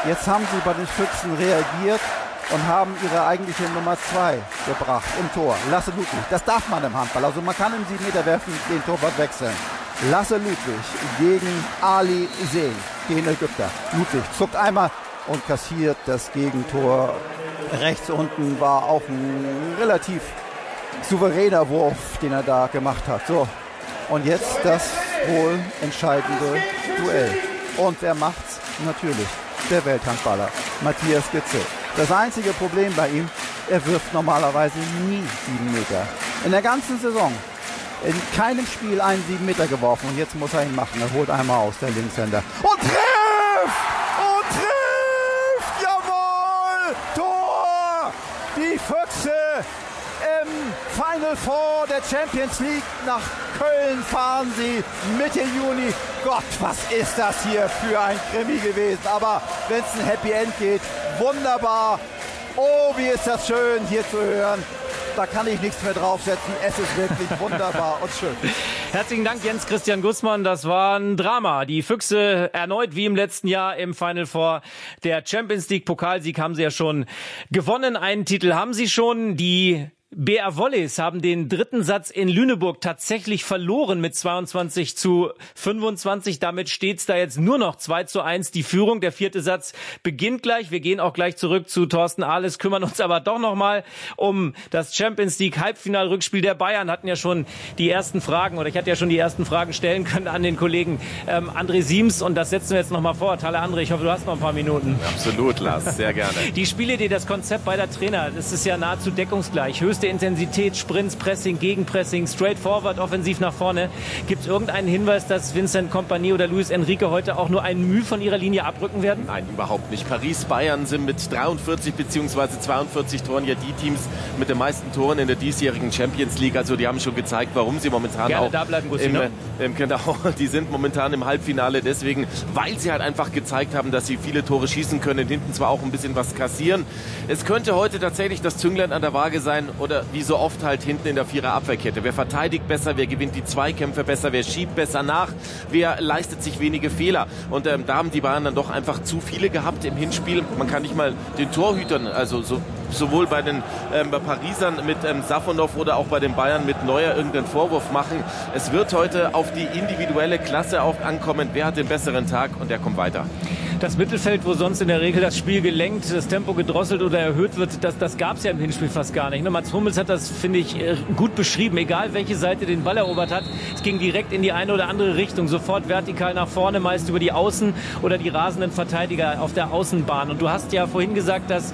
Jetzt haben sie bei den Füchsen reagiert und haben ihre eigentliche Nummer 2 gebracht im Tor. Lasse Ludwig. Das darf man im Handball. Also man kann im 7 Meter werfen den Torwart wechseln. Lasse Ludwig gegen Ali Sehn, den Ägypter. Ludwig zuckt einmal und kassiert das Gegentor. Rechts unten war auch ein relativ souveräner Wurf, den er da gemacht hat. So, und jetzt das wohl entscheidende Duell. Und wer macht's? Natürlich der Welthandballer Matthias Gitzel. Das einzige Problem bei ihm, er wirft normalerweise nie 7 Meter. In der ganzen Saison in keinem Spiel einen 7 Meter geworfen. Und jetzt muss er ihn machen. Er holt einmal aus, der Linkshänder. Und trifft! Und trifft! Jawohl! Tor! Die Füchse im Final Four der Champions League. Nach Köln fahren sie Mitte Juni. Gott, was ist das hier für ein Krimi gewesen. Aber wenn es ein Happy End geht, wunderbar. Oh, wie ist das schön hier zu hören. Da kann ich nichts mehr draufsetzen. Es ist wirklich wunderbar und schön. Herzlichen Dank, Jens Christian Gußmann. Das war ein Drama. Die Füchse erneut wie im letzten Jahr im Final Four der Champions League. Pokalsieg haben sie ja schon gewonnen. Einen Titel haben sie schon. Die BR Volleys haben den dritten Satz in Lüneburg tatsächlich verloren mit 22:25. Damit steht's da jetzt nur noch 2:1 die Führung. Der vierte Satz beginnt gleich. Wir gehen auch gleich zurück zu Thorsten Ahles, kümmern uns aber doch nochmal um das Champions League Halbfinalrückspiel der Bayern. Hatten ja schon die ersten Fragen, oder ich hatte ja schon die ersten Fragen stellen können an den Kollegen André Siems, und das setzen wir jetzt nochmal fort. Hallo André, ich hoffe, du hast noch ein paar Minuten. Absolut, Lars, sehr gerne. Die Spielidee, das Konzept beider Trainer, das ist ja nahezu deckungsgleich. Höchste Intensität, Sprints, Pressing, Gegenpressing, straightforward, offensiv nach vorne. Gibt es irgendeinen Hinweis, dass Vincent Kompany oder Luis Enrique heute auch nur ein Mühe von ihrer Linie abrücken werden? Nein, überhaupt nicht. Paris, Bayern sind mit 43 bzw. 42 Toren ja die Teams mit den meisten Toren in der diesjährigen Champions League. Also die haben schon gezeigt, warum sie momentan gerne auch da bleiben, Gussi, genau, die sind momentan im Halbfinale deswegen, weil sie halt einfach gezeigt haben, dass sie viele Tore schießen können, hinten zwar auch ein bisschen was kassieren. Es könnte heute tatsächlich das Zünglein an der Waage sein, oder wie so oft halt hinten in der Vierer-Abwehrkette. Wer verteidigt besser, wer gewinnt die Zweikämpfe besser, wer schiebt besser nach, wer leistet sich wenige Fehler. Und da haben die Bayern dann doch einfach zu viele gehabt im Hinspiel. Man kann nicht mal den Torhütern, also sowohl bei den Parisern mit Safonov oder auch bei den Bayern mit Neuer irgendeinen Vorwurf machen. Es wird heute auf die individuelle Klasse auch ankommen. Wer hat den besseren Tag, und der kommt weiter. Das Mittelfeld, wo sonst in der Regel das Spiel gelenkt, das Tempo gedrosselt oder erhöht wird, das gab es ja im Hinspiel fast gar nicht. Mats Hummels hat das, finde ich, gut beschrieben. Egal, welche Seite den Ball erobert hat, es ging direkt in die eine oder andere Richtung. Sofort vertikal nach vorne, meist über die Außen oder die rasenden Verteidiger auf der Außenbahn. Und du hast ja vorhin gesagt, dass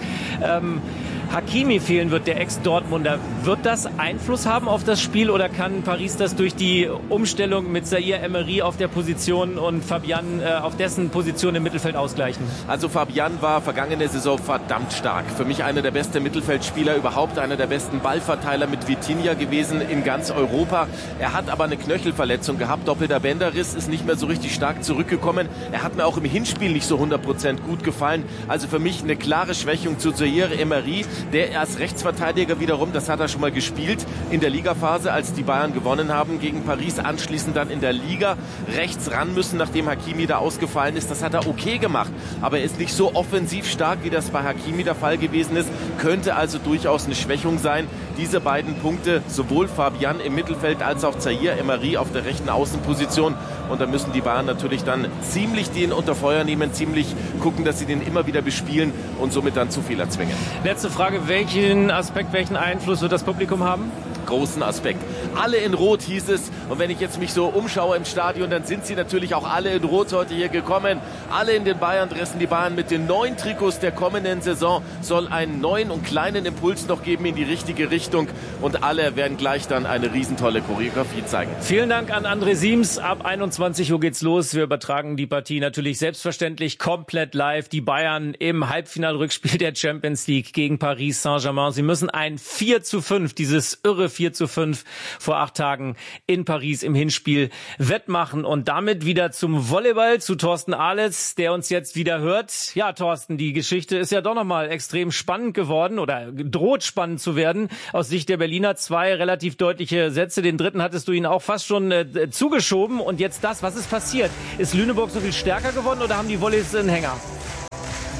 Hakimi fehlen wird, der Ex-Dortmunder. Wird das Einfluss haben auf das Spiel, oder kann Paris das durch die Umstellung mit Zaire Emery auf der Position und Fabian auf dessen Position im Mittelfeld ausgleichen? Also Fabian war vergangene Saison verdammt stark. Für mich einer der besten Mittelfeldspieler überhaupt, einer der besten Ballverteiler mit Vitinha gewesen in ganz Europa. Er hat aber eine Knöchelverletzung gehabt, doppelter Bänderriss, ist nicht mehr so richtig stark zurückgekommen. Er hat mir auch im Hinspiel nicht so 100% gut gefallen. Also für mich eine klare Schwächung zu Zaire Emery. Der als Rechtsverteidiger wiederum, das hat er schon mal gespielt in der Ligaphase, als die Bayern gewonnen haben gegen Paris, anschließend dann in der Liga rechts ran müssen, nachdem Hakimi da ausgefallen ist. Das hat er okay gemacht, aber er ist nicht so offensiv stark, wie das bei Hakimi der Fall gewesen ist. Könnte also durchaus eine Schwächung sein. Diese beiden Punkte, sowohl Fabian im Mittelfeld als auch Zaire Emery auf der rechten Außenposition. Und da müssen die Bayern natürlich dann ziemlich den unter Feuer nehmen, ziemlich gucken, dass sie den immer wieder bespielen und somit dann zu Fehler zwingen. Letzte Frage, welchen Aspekt, welchen Einfluss wird das Publikum haben? Großen Aspekt. Alle in Rot hieß es, und wenn ich jetzt mich so umschaue im Stadion, dann sind sie natürlich auch alle in Rot heute hier gekommen. Alle in den Bayern-Dressen. Die Bayern mit den neuen Trikots der kommenden Saison soll einen neuen und kleinen Impuls noch geben in die richtige Richtung, und alle werden gleich dann eine riesentolle Choreografie zeigen. Vielen Dank an André Siems. Ab 21 Uhr geht's los. Wir übertragen die Partie natürlich selbstverständlich komplett live. Die Bayern im Halbfinalrückspiel der Champions League gegen Paris Saint-Germain. Sie müssen ein 4:5, dieses irre 4:5 vor 8 Tagen in Paris im Hinspiel wettmachen. Und damit wieder zum Volleyball, zu Thorsten Ahles, der uns jetzt wieder hört. Ja, Thorsten, die Geschichte ist ja doch nochmal extrem spannend geworden oder droht spannend zu werden. Aus Sicht der Berliner 2 relativ deutliche Sätze. Den dritten hattest du ihnen auch fast schon zugeschoben. Und jetzt das, was ist passiert? Ist Lüneburg so viel stärker geworden oder haben die Volleys einen Hänger?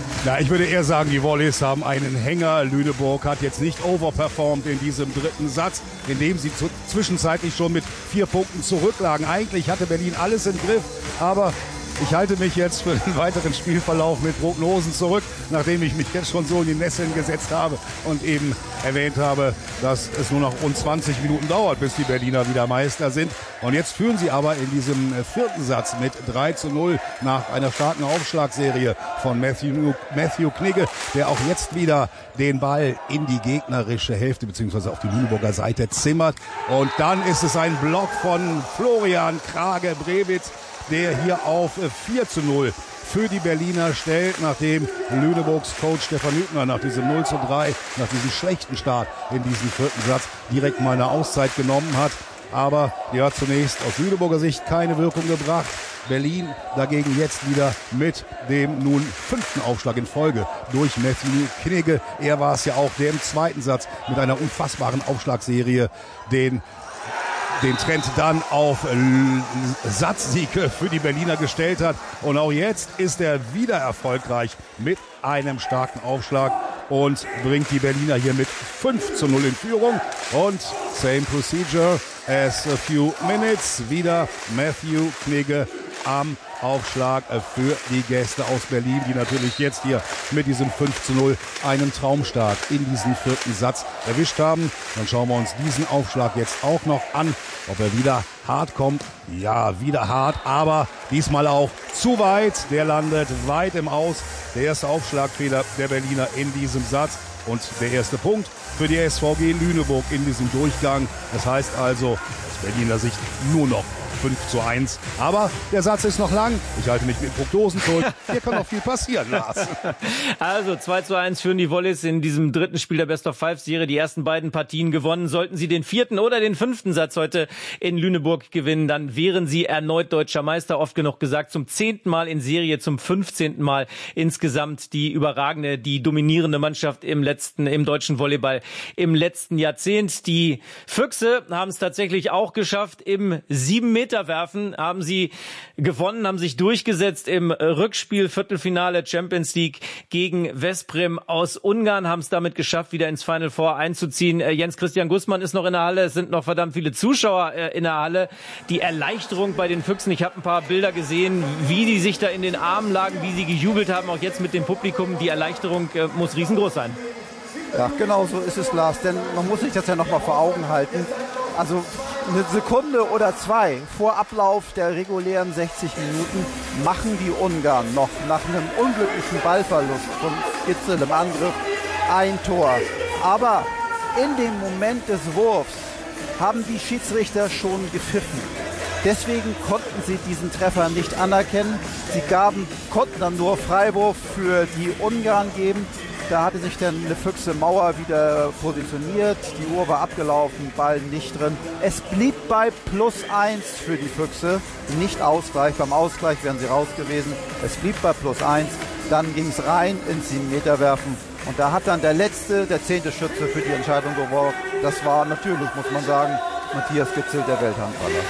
Na, ich würde eher sagen, die Volleys haben einen Hänger. Lüneburg hat jetzt nicht overperformed in diesem dritten Satz, in dem sie zwischenzeitlich schon mit 4 Punkten zurücklagen. Eigentlich hatte Berlin alles im Griff, aber ich halte mich jetzt für den weiteren Spielverlauf mit Prognosen zurück, nachdem ich mich jetzt schon so in die Nesseln gesetzt habe und eben erwähnt habe, dass es nur noch rund 20 Minuten dauert, bis die Berliner wieder Meister sind. Und jetzt führen sie aber in diesem vierten Satz mit 3:0 nach einer starken Aufschlagserie von Matthew Knigge, der auch jetzt wieder den Ball in die gegnerische Hälfte bzw. auf die Lüneburger Seite zimmert. Und dann ist es ein Block von Florian Krage-Brewitz, der hier auf 4:0 für die Berliner stellt, nachdem Lüneburgs Coach Stefan Hübner nach diesem 0:3, nach diesem schlechten Start in diesem vierten Satz direkt mal eine Auszeit genommen hat. Aber die hat zunächst aus Lüneburger Sicht keine Wirkung gebracht. Berlin dagegen jetzt wieder mit dem nun 5. Aufschlag in Folge durch Matthew Knigge. Er war es ja auch, der im zweiten Satz mit einer unfassbaren Aufschlagserie den Trend dann auf Satzsieg für die Berliner gestellt hat. Und auch jetzt ist er wieder erfolgreich mit einem starken Aufschlag und bringt die Berliner hier mit 5:0 in Führung. Und same procedure as a few minutes. Wieder Matthew Knigge am Aufschlag für die Gäste aus Berlin, die natürlich jetzt hier mit diesem 5:0 einen Traumstart in diesen vierten Satz erwischt haben. Dann schauen wir uns diesen Aufschlag jetzt auch noch an, ob er wieder hart kommt. Ja, wieder hart, aber diesmal auch zu weit. Der landet weit im Aus. Der erste Aufschlagfehler der Berliner in diesem Satz und der erste Punkt für die SVG Lüneburg in diesem Durchgang. Das heißt also aus Berliner Sicht nur noch 5:1. Aber der Satz ist noch lang. Ich halte mich mit Prognosen zurück. Hier kann noch viel passieren, Lars. Also 2:1 führen die Volleys in diesem dritten Spiel der Best-of-5-Serie. Die ersten beiden Partien gewonnen. Sollten sie den 4. oder den 5. Satz heute in Lüneburg gewinnen, dann wären sie erneut deutscher Meister. Oft genug gesagt, zum 10. Mal in Serie, zum 15. Mal insgesamt die überragende, die dominierende Mannschaft im deutschen Volleyball im letzten Jahrzehnt. Die Füchse haben es tatsächlich auch geschafft. Im 7-Meter-Werfen haben sie gewonnen, haben sich durchgesetzt im Rückspiel, Viertelfinale Champions League gegen Veszprém aus Ungarn, haben es damit geschafft, wieder ins Final Four einzuziehen. Jens-Christian Gußmann ist noch in der Halle, es sind noch verdammt viele Zuschauer in der Halle. Die Erleichterung bei den Füchsen, ich habe ein paar Bilder gesehen, wie die sich da in den Armen lagen, wie sie gejubelt haben, auch jetzt mit dem Publikum. Die Erleichterung muss riesengroß sein. Ja, genau so ist es, Lars, denn man muss sich das ja noch mal vor Augen halten. Also eine Sekunde oder zwei vor Ablauf der regulären 60 Minuten machen die Ungarn noch nach einem unglücklichen Ballverlust von Gitzel im Angriff ein Tor. Aber in dem Moment des Wurfs haben die Schiedsrichter schon gepfiffen. Deswegen konnten sie diesen Treffer nicht anerkennen. Sie konnten dann nur Freiwurf für die Ungarn geben. Da hatte sich dann eine Füchse-Mauer wieder positioniert. Die Uhr war abgelaufen, Ball nicht drin. Es blieb bei +1 für die Füchse. Nicht Ausgleich. Beim Ausgleich wären sie raus gewesen. Es blieb bei +1. Dann ging es rein ins 7-Meter-Werfen. Und da hat dann der 10. Schütze für die Entscheidung geworfen. Das war natürlich, muss man sagen, Matthias Gitzel, der Welthandballer.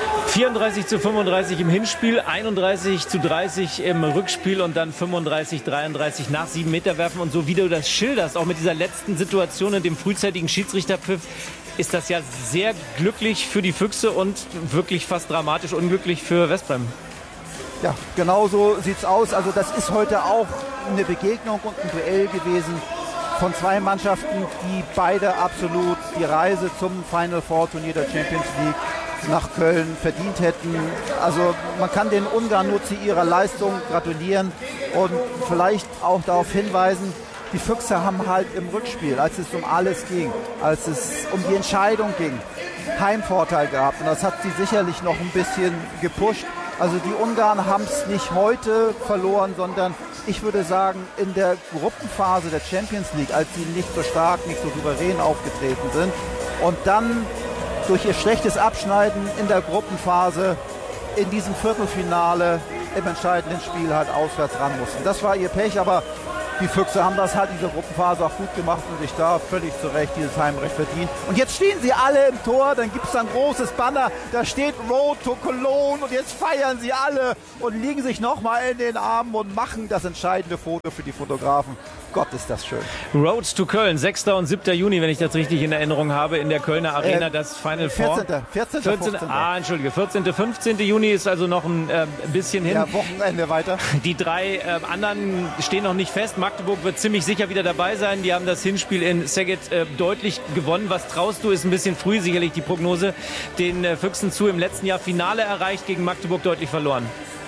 34:35 im Hinspiel, 31:30 im Rückspiel und dann 35:33 nach 7-Meter-Werfen. Und so wie du das schilderst, auch mit dieser letzten Situation und dem frühzeitigen Schiedsrichterpfiff, ist das ja sehr glücklich für die Füchse und wirklich fast dramatisch unglücklich für Veszprém. Ja, genau so sieht's aus. Also das ist heute auch eine Begegnung und ein Duell gewesen von zwei Mannschaften, die beide absolut die Reise zum Final Four Turnier der Champions League nach Köln verdient hätten. Also man kann den Ungarn nur zu ihrer Leistung gratulieren und vielleicht auch darauf hinweisen, die Füchse haben halt im Rückspiel, als es um alles ging, als es um die Entscheidung ging, Heimvorteil gehabt. Und das hat sie sicherlich noch ein bisschen gepusht. Also die Ungarn haben es nicht heute verloren, sondern ich würde sagen, in der Gruppenphase der Champions League, als sie nicht so stark, nicht so souverän aufgetreten sind und dann durch ihr schlechtes Abschneiden in der Gruppenphase in diesem Viertelfinale im entscheidenden Spiel halt auswärts ran mussten. Das war ihr Pech, aber die Füchse haben das halt in dieser Gruppenphase auch gut gemacht und sich da völlig zu Recht dieses Heimrecht verdient. Und jetzt stehen sie alle im Tor, dann gibt es ein großes Banner, da steht Road to Cologne und jetzt feiern sie alle und liegen sich nochmal in den Armen und machen das entscheidende Foto für die Fotografen. Gott, ist das schön. Road to Köln, 6. und 7. Juni, wenn ich das richtig in Erinnerung habe, in der Kölner Arena, das Final Four. 14. 14. 15. Juni ist also noch ein bisschen hin. Ja, Wochenende weiter. Die 3 anderen stehen noch nicht fest. Magdeburg wird ziemlich sicher wieder dabei sein. Die haben das Hinspiel in Szeged deutlich gewonnen. Was traust du? Ist ein bisschen früh, sicherlich die Prognose. Den Füchsen zu, im letzten Jahr Finale erreicht, gegen Magdeburg deutlich verloren.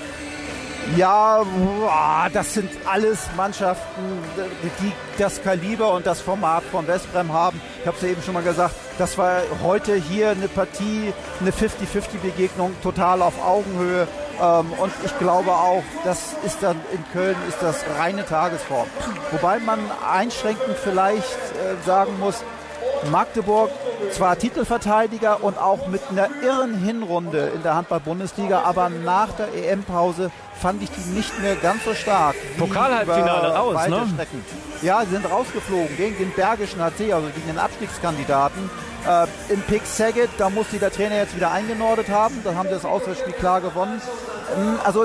Ja, das sind alles Mannschaften, die das Kaliber und das Format von Westbrem haben. Ich habe es ja eben schon mal gesagt, das war heute hier eine Partie, eine 50-50-Begegnung, total auf Augenhöhe. Und ich glaube auch, das ist dann in Köln ist das reine Tagesform. Wobei man einschränkend vielleicht sagen muss, Magdeburg zwar Titelverteidiger und auch mit einer irren Hinrunde in der Handball-Bundesliga, aber nach der EM-Pause fand ich die nicht mehr ganz so stark. Pokalhalbfinale raus, ne? Strecken. Ja, sie sind rausgeflogen gegen den Bergischen HC, also gegen den Abstiegskandidaten. In Pick Szeged, da muss der Trainer jetzt wieder eingenordet haben, dann haben sie das Auswärtsspiel klar gewonnen. Also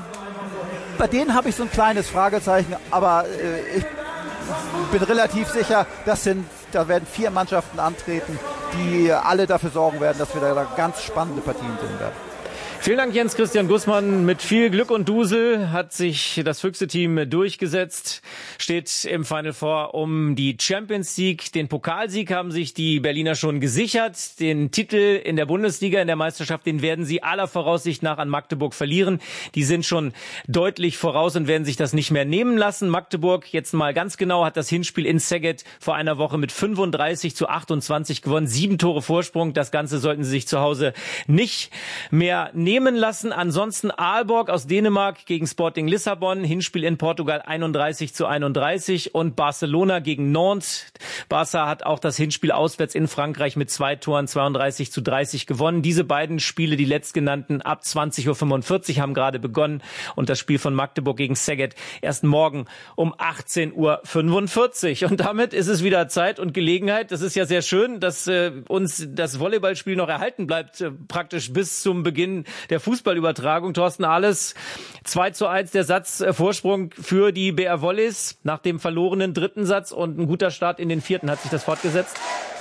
bei denen habe ich so ein kleines Fragezeichen, aber ich bin relativ sicher, da werden 4 Mannschaften antreten, die alle dafür sorgen werden, dass wir da ganz spannende Partien sehen werden. Vielen Dank, Jens-Christian Gußmann. Mit viel Glück und Dusel hat sich das Füchse-Team durchgesetzt, steht im Final Four um die Champions League. Den Pokalsieg haben sich die Berliner schon gesichert. Den Titel in der Bundesliga, in der Meisterschaft, den werden sie aller Voraussicht nach an Magdeburg verlieren. Die sind schon deutlich voraus und werden sich das nicht mehr nehmen lassen. Magdeburg, jetzt mal ganz genau, hat das Hinspiel in Szeged vor einer Woche mit 35-28 gewonnen. 7 Tore Vorsprung. Das Ganze sollten sie sich zu Hause nicht mehr nehmen lassen. Ansonsten Aalborg aus Dänemark gegen Sporting Lissabon, Hinspiel in Portugal 31-31 und Barcelona gegen Nantes. Barca hat auch das Hinspiel auswärts in Frankreich mit 2 Toren 32-30 gewonnen. Diese beiden Spiele, die letztgenannten, ab 20:45 Uhr haben gerade begonnen und das Spiel von Magdeburg gegen Szeged erst morgen um 18:45 Uhr. Und damit ist es wieder Zeit und Gelegenheit. Das ist ja sehr schön, dass uns das Volleyballspiel noch erhalten bleibt, praktisch bis zum Beginn der Fußballübertragung. Thorsten Ahles, 2:1 der Satz Vorsprung für die BR Volleys nach dem verlorenen 3. Satz und ein guter Start in den 4. Hat sich das fortgesetzt?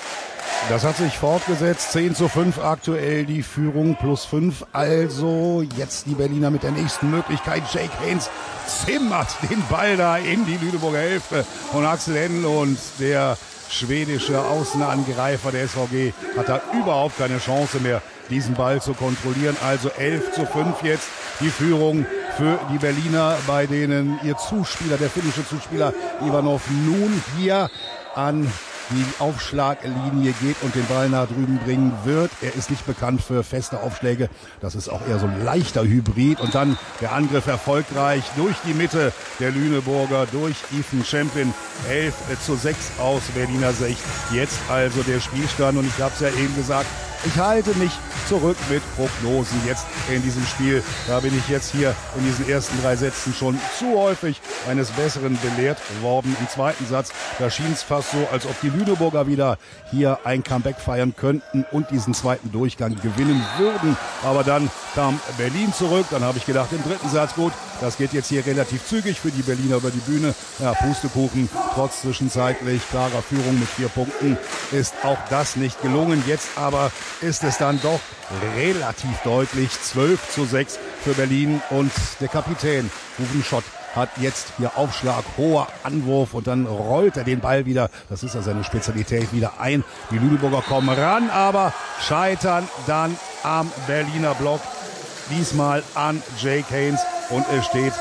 Das hat sich fortgesetzt. 10:5 aktuell die Führung +5. Also jetzt die Berliner mit der nächsten Möglichkeit. Jake Haynes zimmert den Ball da in die Lüneburger Hälfte von Axel Henn und der schwedische Außenangreifer der SVG hat da überhaupt keine Chance mehr, diesen Ball zu kontrollieren. Also 11:5 jetzt die Führung für die Berliner, bei denen ihr Zuspieler, der finnische Zuspieler Ivanov, nun hier an die Aufschlaglinie geht und den Ball nach drüben bringen wird. Er ist nicht bekannt für feste Aufschläge. Das ist auch eher so ein leichter Hybrid. Und dann der Angriff erfolgreich durch die Mitte der Lüneburger, durch Ethan Champion. 11:6 aus Berliner Sicht. Jetzt also der Spielstand. Und ich habe es ja eben gesagt, ich halte mich zurück mit Prognosen jetzt in diesem Spiel. Da bin ich jetzt hier in diesen ersten 3 Sätzen schon zu häufig eines Besseren belehrt worden. Im 2. Satz, da schien es fast so, als ob die Lüneburger wieder hier ein Comeback feiern könnten und diesen 2. Durchgang gewinnen würden. Aber dann kam Berlin zurück. Dann habe ich gedacht, im 3. Satz, gut, das geht jetzt hier relativ zügig für die Berliner über die Bühne. Ja, Pustekuchen, trotz zwischenzeitlich klarer Führung mit 4 Punkten ist auch das nicht gelungen. Jetzt aber ist es dann doch relativ deutlich 12:6 für Berlin und der Kapitän Ruven Schott hat jetzt hier Aufschlag, hoher Anwurf und dann rollt er den Ball wieder, das ist ja seine Spezialität, wieder ein. Die Lüneburger kommen ran, aber scheitern dann am Berliner Block, diesmal an Jake Haynes und es steht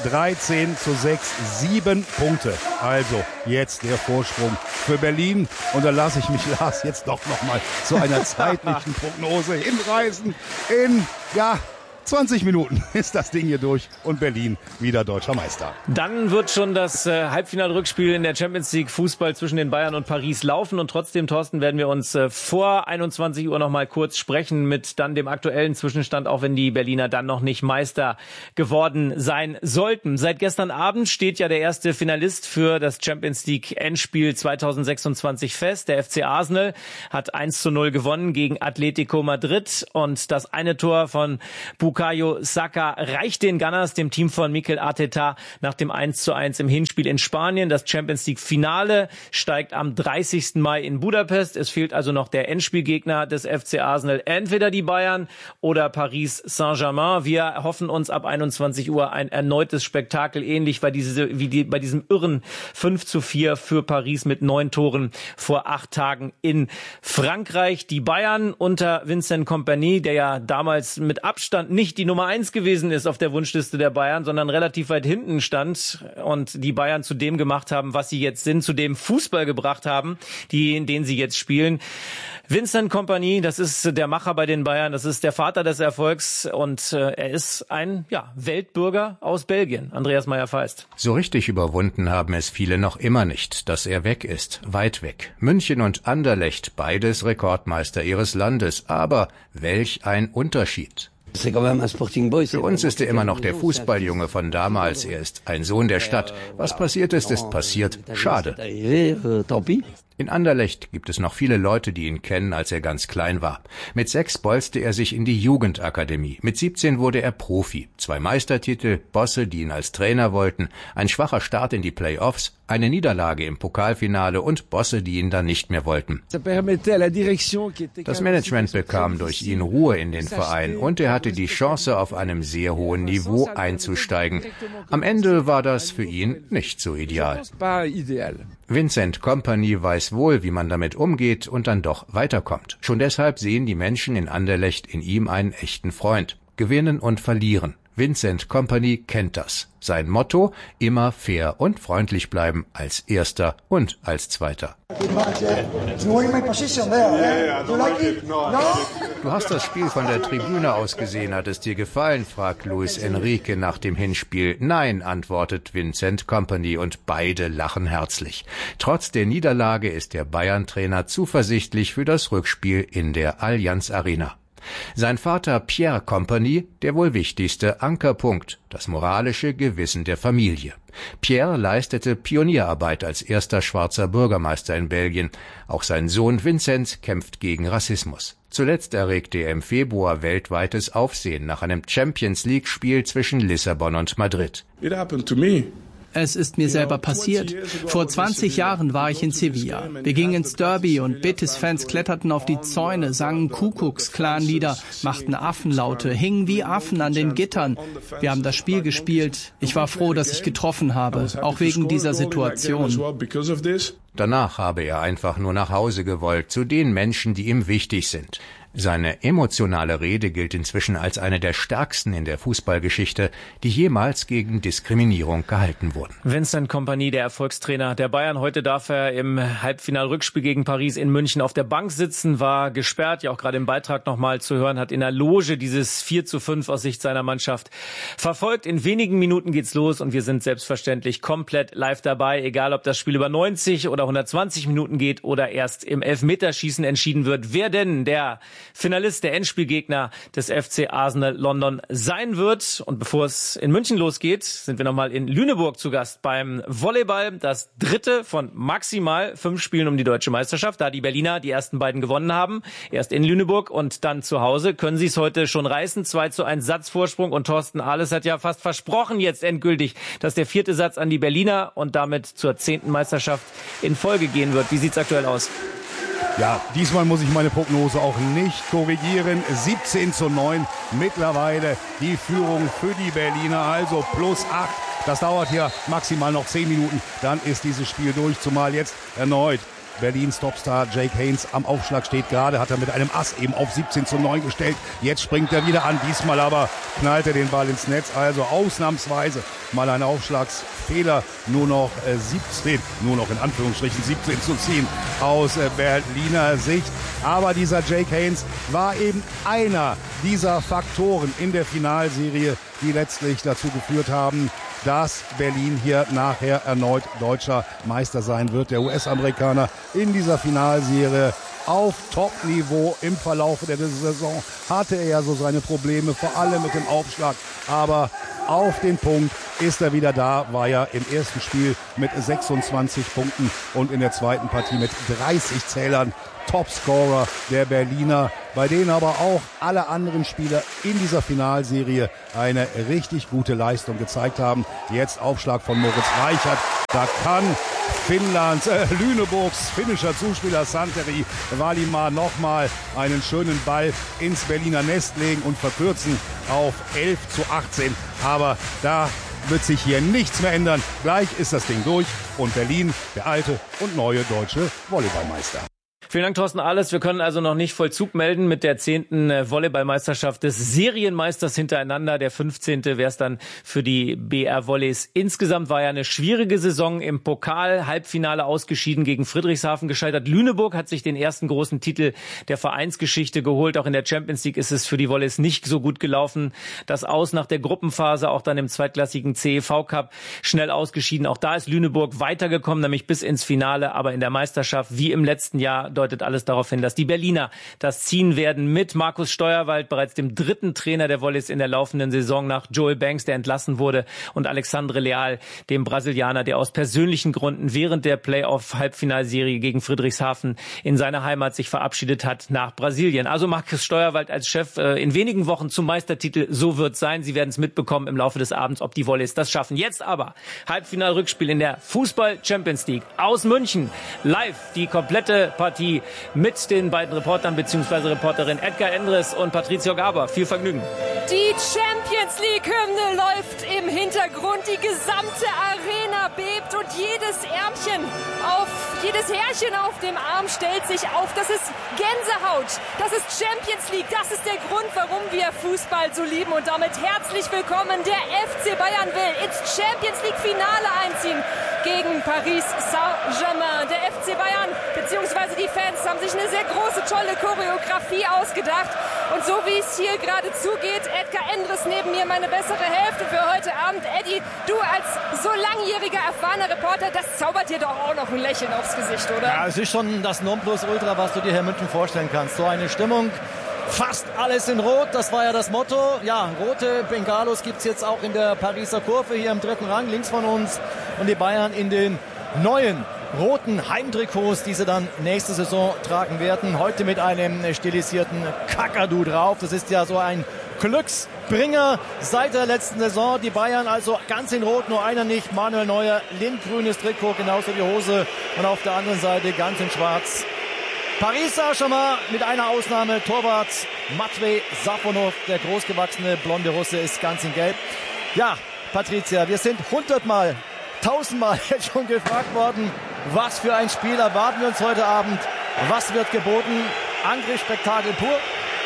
13:6, 7 Punkte. Also jetzt der Vorsprung für Berlin. Und da lasse ich mich, Lars, jetzt doch nochmal zu einer zeitlichen Prognose hinreißen. In, 20 Minuten ist das Ding hier durch und Berlin wieder deutscher Meister. Dann wird schon das Halbfinalrückspiel in der Champions League Fußball zwischen den Bayern und Paris laufen. Und trotzdem, Thorsten, werden wir uns vor 21 Uhr noch mal kurz sprechen mit dann dem aktuellen Zwischenstand, auch wenn die Berliner dann noch nicht Meister geworden sein sollten. Seit gestern Abend steht ja der erste Finalist für das Champions League Endspiel 2026 fest. Der FC Arsenal hat 1:0 gewonnen gegen Atletico Madrid. Und das eine Tor von Bukayo Saka reicht den Gunners, dem Team von Mikel Arteta, nach dem 1:1 im Hinspiel in Spanien. Das Champions League Finale steigt am 30. Mai in Budapest. Es fehlt also noch der Endspielgegner des FC Arsenal, entweder die Bayern oder Paris Saint-Germain. Wir hoffen uns ab 21 Uhr ein erneutes Spektakel, ähnlich bei diesem irren 5:4 für Paris mit 9 Toren vor 8 Tagen in Frankreich. Die Bayern unter Vincent Kompany, der ja damals mit Abstand nicht die Nummer 1 gewesen ist auf der Wunschliste der Bayern, sondern relativ weit hinten stand und die Bayern zu dem gemacht haben, was sie jetzt sind, zu dem Fußball gebracht haben, den sie jetzt spielen. Vincent Kompany, das ist der Macher bei den Bayern, das ist der Vater des Erfolgs und er ist ein Weltbürger aus Belgien. Andreas Meyer-Feist. So richtig überwunden haben es viele noch immer nicht, dass er weg ist, weit weg. München und Anderlecht, beides Rekordmeister ihres Landes, aber welch ein Unterschied. Für uns ist er immer noch der Fußballjunge von damals. Er ist ein Sohn der Stadt. Was passiert ist, ist passiert. Schade. In Anderlecht gibt es noch viele Leute, die ihn kennen, als er ganz klein war. Mit 6 bolzte er sich in die Jugendakademie. Mit 17 wurde er Profi. 2 Meistertitel, Bosse, die ihn als Trainer wollten, ein schwacher Start in die Playoffs, eine Niederlage im Pokalfinale und Bosse, die ihn dann nicht mehr wollten. Das Management bekam durch ihn Ruhe in den Verein und er hatte die Chance, auf einem sehr hohen Niveau einzusteigen. Am Ende war das für ihn nicht so ideal. Vincent Kompany weiß wohl, wie man damit umgeht und dann doch weiterkommt. Schon deshalb sehen die Menschen in Anderlecht in ihm einen echten Freund. Gewinnen und verlieren. Vincent Kompany kennt das. Sein Motto: immer fair und freundlich bleiben, als Erster und als Zweiter. Du hast das Spiel von der Tribüne aus gesehen. Hat es dir gefallen? Fragt Luis Enrique nach dem Hinspiel. Nein, antwortet Vincent Kompany und beide lachen herzlich. Trotz der Niederlage ist der Bayern-Trainer zuversichtlich für das Rückspiel in der Allianz Arena. Sein Vater Pierre Kompany, der wohl wichtigste Ankerpunkt, das moralische Gewissen der Familie. Pierre leistete Pionierarbeit als erster schwarzer Bürgermeister in Belgien. Auch sein Sohn Vincent kämpft gegen Rassismus. Zuletzt erregte er im Februar weltweites Aufsehen nach einem Champions-League-Spiel zwischen Lissabon und Madrid. Es ist mir selber passiert. Vor 20 Jahren war ich in Sevilla. Wir gingen ins Derby und Betis-Fans kletterten auf die Zäune, sangen Kuckucks-Clan-Lieder, machten Affenlaute, hingen wie Affen an den Gittern. Wir haben das Spiel gespielt. Ich war froh, dass ich getroffen habe, auch wegen dieser Situation. Danach habe er einfach nur nach Hause gewollt, zu den Menschen, die ihm wichtig sind. Seine emotionale Rede gilt inzwischen als eine der stärksten in der Fußballgeschichte, die jemals gegen Diskriminierung gehalten wurden. Vincent Kompany, der Erfolgstrainer der Bayern. Heute darf er im Halbfinalrückspiel gegen Paris in München auf der Bank sitzen, war gesperrt, ja auch gerade im Beitrag nochmal zu hören, hat in der Loge dieses 4:5 aus Sicht seiner Mannschaft verfolgt. In wenigen Minuten geht's los und wir sind selbstverständlich komplett live dabei, egal ob das Spiel über 90 oder 120 Minuten geht oder erst im Elfmeterschießen entschieden wird, wer denn der Finalist, der Endspielgegner des FC Arsenal London sein wird. Und bevor es in München losgeht, sind wir nochmal in Lüneburg zu Gast beim Volleyball. Das 3. von maximal 5 Spielen um die deutsche Meisterschaft. Da die Berliner die ersten beiden gewonnen haben, erst in Lüneburg und dann zu Hause, können sie es heute schon reißen. 2:1 Satzvorsprung und Thorsten Ahles hat ja fast versprochen jetzt endgültig, dass der 4. Satz an die Berliner und damit zur 10. Meisterschaft in Folge gehen wird. Wie sieht's aktuell aus? Ja, diesmal muss ich meine Prognose auch nicht korrigieren. 17:9 mittlerweile die Führung für die Berliner, also +8. Das dauert hier maximal noch 10 Minuten, dann ist dieses Spiel durch, zumal jetzt erneut Berlins Topstar Jake Haynes am Aufschlag steht gerade, hat er mit einem Ass eben auf 17:9 gestellt. Jetzt springt er wieder an, diesmal aber knallt er den Ball ins Netz. Also ausnahmsweise mal ein Aufschlagsfehler, nur noch in Anführungsstrichen 17:10 aus Berliner Sicht. Aber dieser Jake Haynes war eben einer dieser Faktoren in der Finalserie, die letztlich dazu geführt haben, dass Berlin hier nachher erneut deutscher Meister sein wird. Der US-Amerikaner in dieser Finalserie auf Top-Niveau. Im Verlauf der Saison hatte er ja so seine Probleme, vor allem mit dem Aufschlag. Aber auf den Punkt ist er wieder da, war ja im ersten Spiel mit 26 Punkten und in der zweiten Partie mit 30 Zählern Topscorer der Berliner, bei denen aber auch alle anderen Spieler in dieser Finalserie eine richtig gute Leistung gezeigt haben. Jetzt Aufschlag von Moritz Reichert. Da kann Lüneburgs finnischer Zuspieler Santeri Valimar nochmal einen schönen Ball ins Berliner Nest legen und verkürzen auf 11:18. Aber da wird sich hier nichts mehr ändern. Gleich ist das Ding durch und Berlin, der alte und neue deutsche Volleyballmeister. Vielen Dank, Thorsten Ahles. Wir können also noch nicht Vollzug melden mit der 10. Volleyballmeisterschaft des Serienmeisters hintereinander. Der 15. wäre es dann für die BR Volleys. Insgesamt war ja eine schwierige Saison im Pokal. Halbfinale ausgeschieden, gegen Friedrichshafen gescheitert. Lüneburg hat sich den ersten großen Titel der Vereinsgeschichte geholt. Auch in der Champions League ist es für die Volleys nicht so gut gelaufen. Das Aus nach der Gruppenphase, auch dann im zweitklassigen CEV Cup schnell ausgeschieden. Auch da ist Lüneburg weitergekommen, nämlich bis ins Finale. Aber in der Meisterschaft, wie im letzten Jahr, deutet alles darauf hin, dass die Berliner das ziehen werden mit Markus Steuerwald, bereits dem dritten Trainer der Volleys in der laufenden Saison nach Joel Banks, der entlassen wurde, und Alexandre Leal, dem Brasilianer, der aus persönlichen Gründen während der Playoff-Halbfinalserie gegen Friedrichshafen in seiner Heimat sich verabschiedet hat nach Brasilien. Also Markus Steuerwald als Chef in wenigen Wochen zum Meistertitel, so wird es sein. Sie werden es mitbekommen im Laufe des Abends, ob die Volleys das schaffen. Jetzt aber Halbfinal-Rückspiel in der Fußball-Champions League aus München. Live die komplette Partie mit den beiden Reportern bzw. Reporterin Edgar Endres und Patricio Gaber. Viel Vergnügen. Die Champions League-Hymne läuft im Hintergrund. Die gesamte Arena bebt und jedes Härchen auf dem Arm stellt sich auf. Das ist Gänsehaut. Das ist Champions League. Das ist der Grund, warum wir Fußball so lieben. Und damit herzlich willkommen. Der FC Bayern will ins Champions League-Finale einziehen gegen Paris Saint-Germain. Der FC Bayern bzw. die Fans haben sich eine sehr große, tolle Choreografie ausgedacht. Und so wie es hier gerade zugeht, Edgar Endres neben mir, meine bessere Hälfte für heute Abend. Eddie, du als so langjähriger, erfahrener Reporter, das zaubert dir doch auch noch ein Lächeln aufs Gesicht, oder? Ja, es ist schon das Nonplusultra, was du dir hier in München vorstellen kannst. So eine Stimmung, fast alles in Rot, das war ja das Motto. Ja, rote Bengalos gibt es jetzt auch in der Pariser Kurve, hier im dritten Rang, links von uns. Und die Bayern in den neuen roten Heimtrikots, die sie dann nächste Saison tragen werden. Heute mit einem stilisierten Kakadu drauf. Das ist ja so ein Glücksbringer seit der letzten Saison. Die Bayern also ganz in Rot, nur einer nicht. Manuel Neuer, lindgrünes Trikot, genauso die Hose. Und auf der anderen Seite ganz in Schwarz Paris Saint-Germain mit einer Ausnahme. Torwart Matvej Safonov, der großgewachsene blonde Russe, ist ganz in Gelb. Ja, Patricia, wir sind 100-mal, 1000-mal jetzt schon gefragt worden, was für ein Spiel erwarten wir uns heute Abend? Was wird geboten? Angriffsspektakel pur?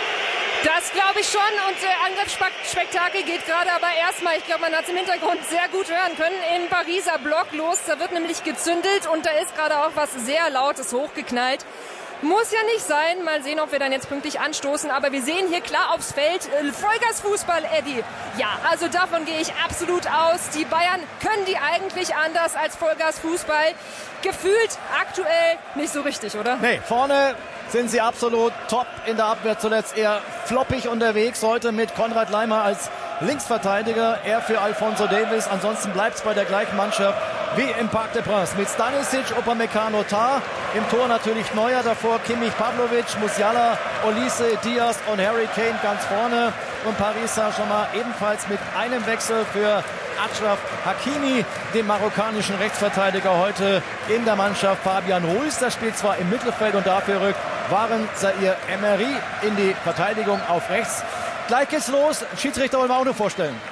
Das glaube ich schon, und Angriffsspektakel geht gerade aber erstmal, ich glaube, man hat es im Hintergrund sehr gut hören können, im Pariser Block los. Da wird nämlich gezündelt und da ist gerade auch was sehr Lautes hochgeknallt. Muss ja nicht sein. Mal sehen, ob wir dann jetzt pünktlich anstoßen. Aber wir sehen hier klar aufs Feld Vollgasfußball, Eddie. Ja, also davon gehe ich absolut aus. Die Bayern können die eigentlich anders als Vollgasfußball. Gefühlt aktuell nicht so richtig, oder? Nee, vorne sind sie absolut top, in der Abwehr zuletzt eher floppig unterwegs. Heute mit Konrad Leimer als Linksverteidiger, er für Alphonso Davies. Ansonsten bleibt es bei der gleichen Mannschaft wie im Parc des Princes. Mit Stanisic, Upamecano, Tah. Im Tor natürlich Neuer, davor Kimmich, Pavlovic, Musiala, Olise, Diaz und Harry Kane ganz vorne. Und Paris Saint-Germain ebenfalls mit einem Wechsel für Achraf Hakimi, dem marokkanischen Rechtsverteidiger, heute in der Mannschaft. Fabian Ruiz, das spielt zwar im Mittelfeld und dafür rückt Warren Zaïre Emery in die Verteidigung auf rechts. Gleich geht's los. Schiedsrichter wollen wir auch nur vorstellen.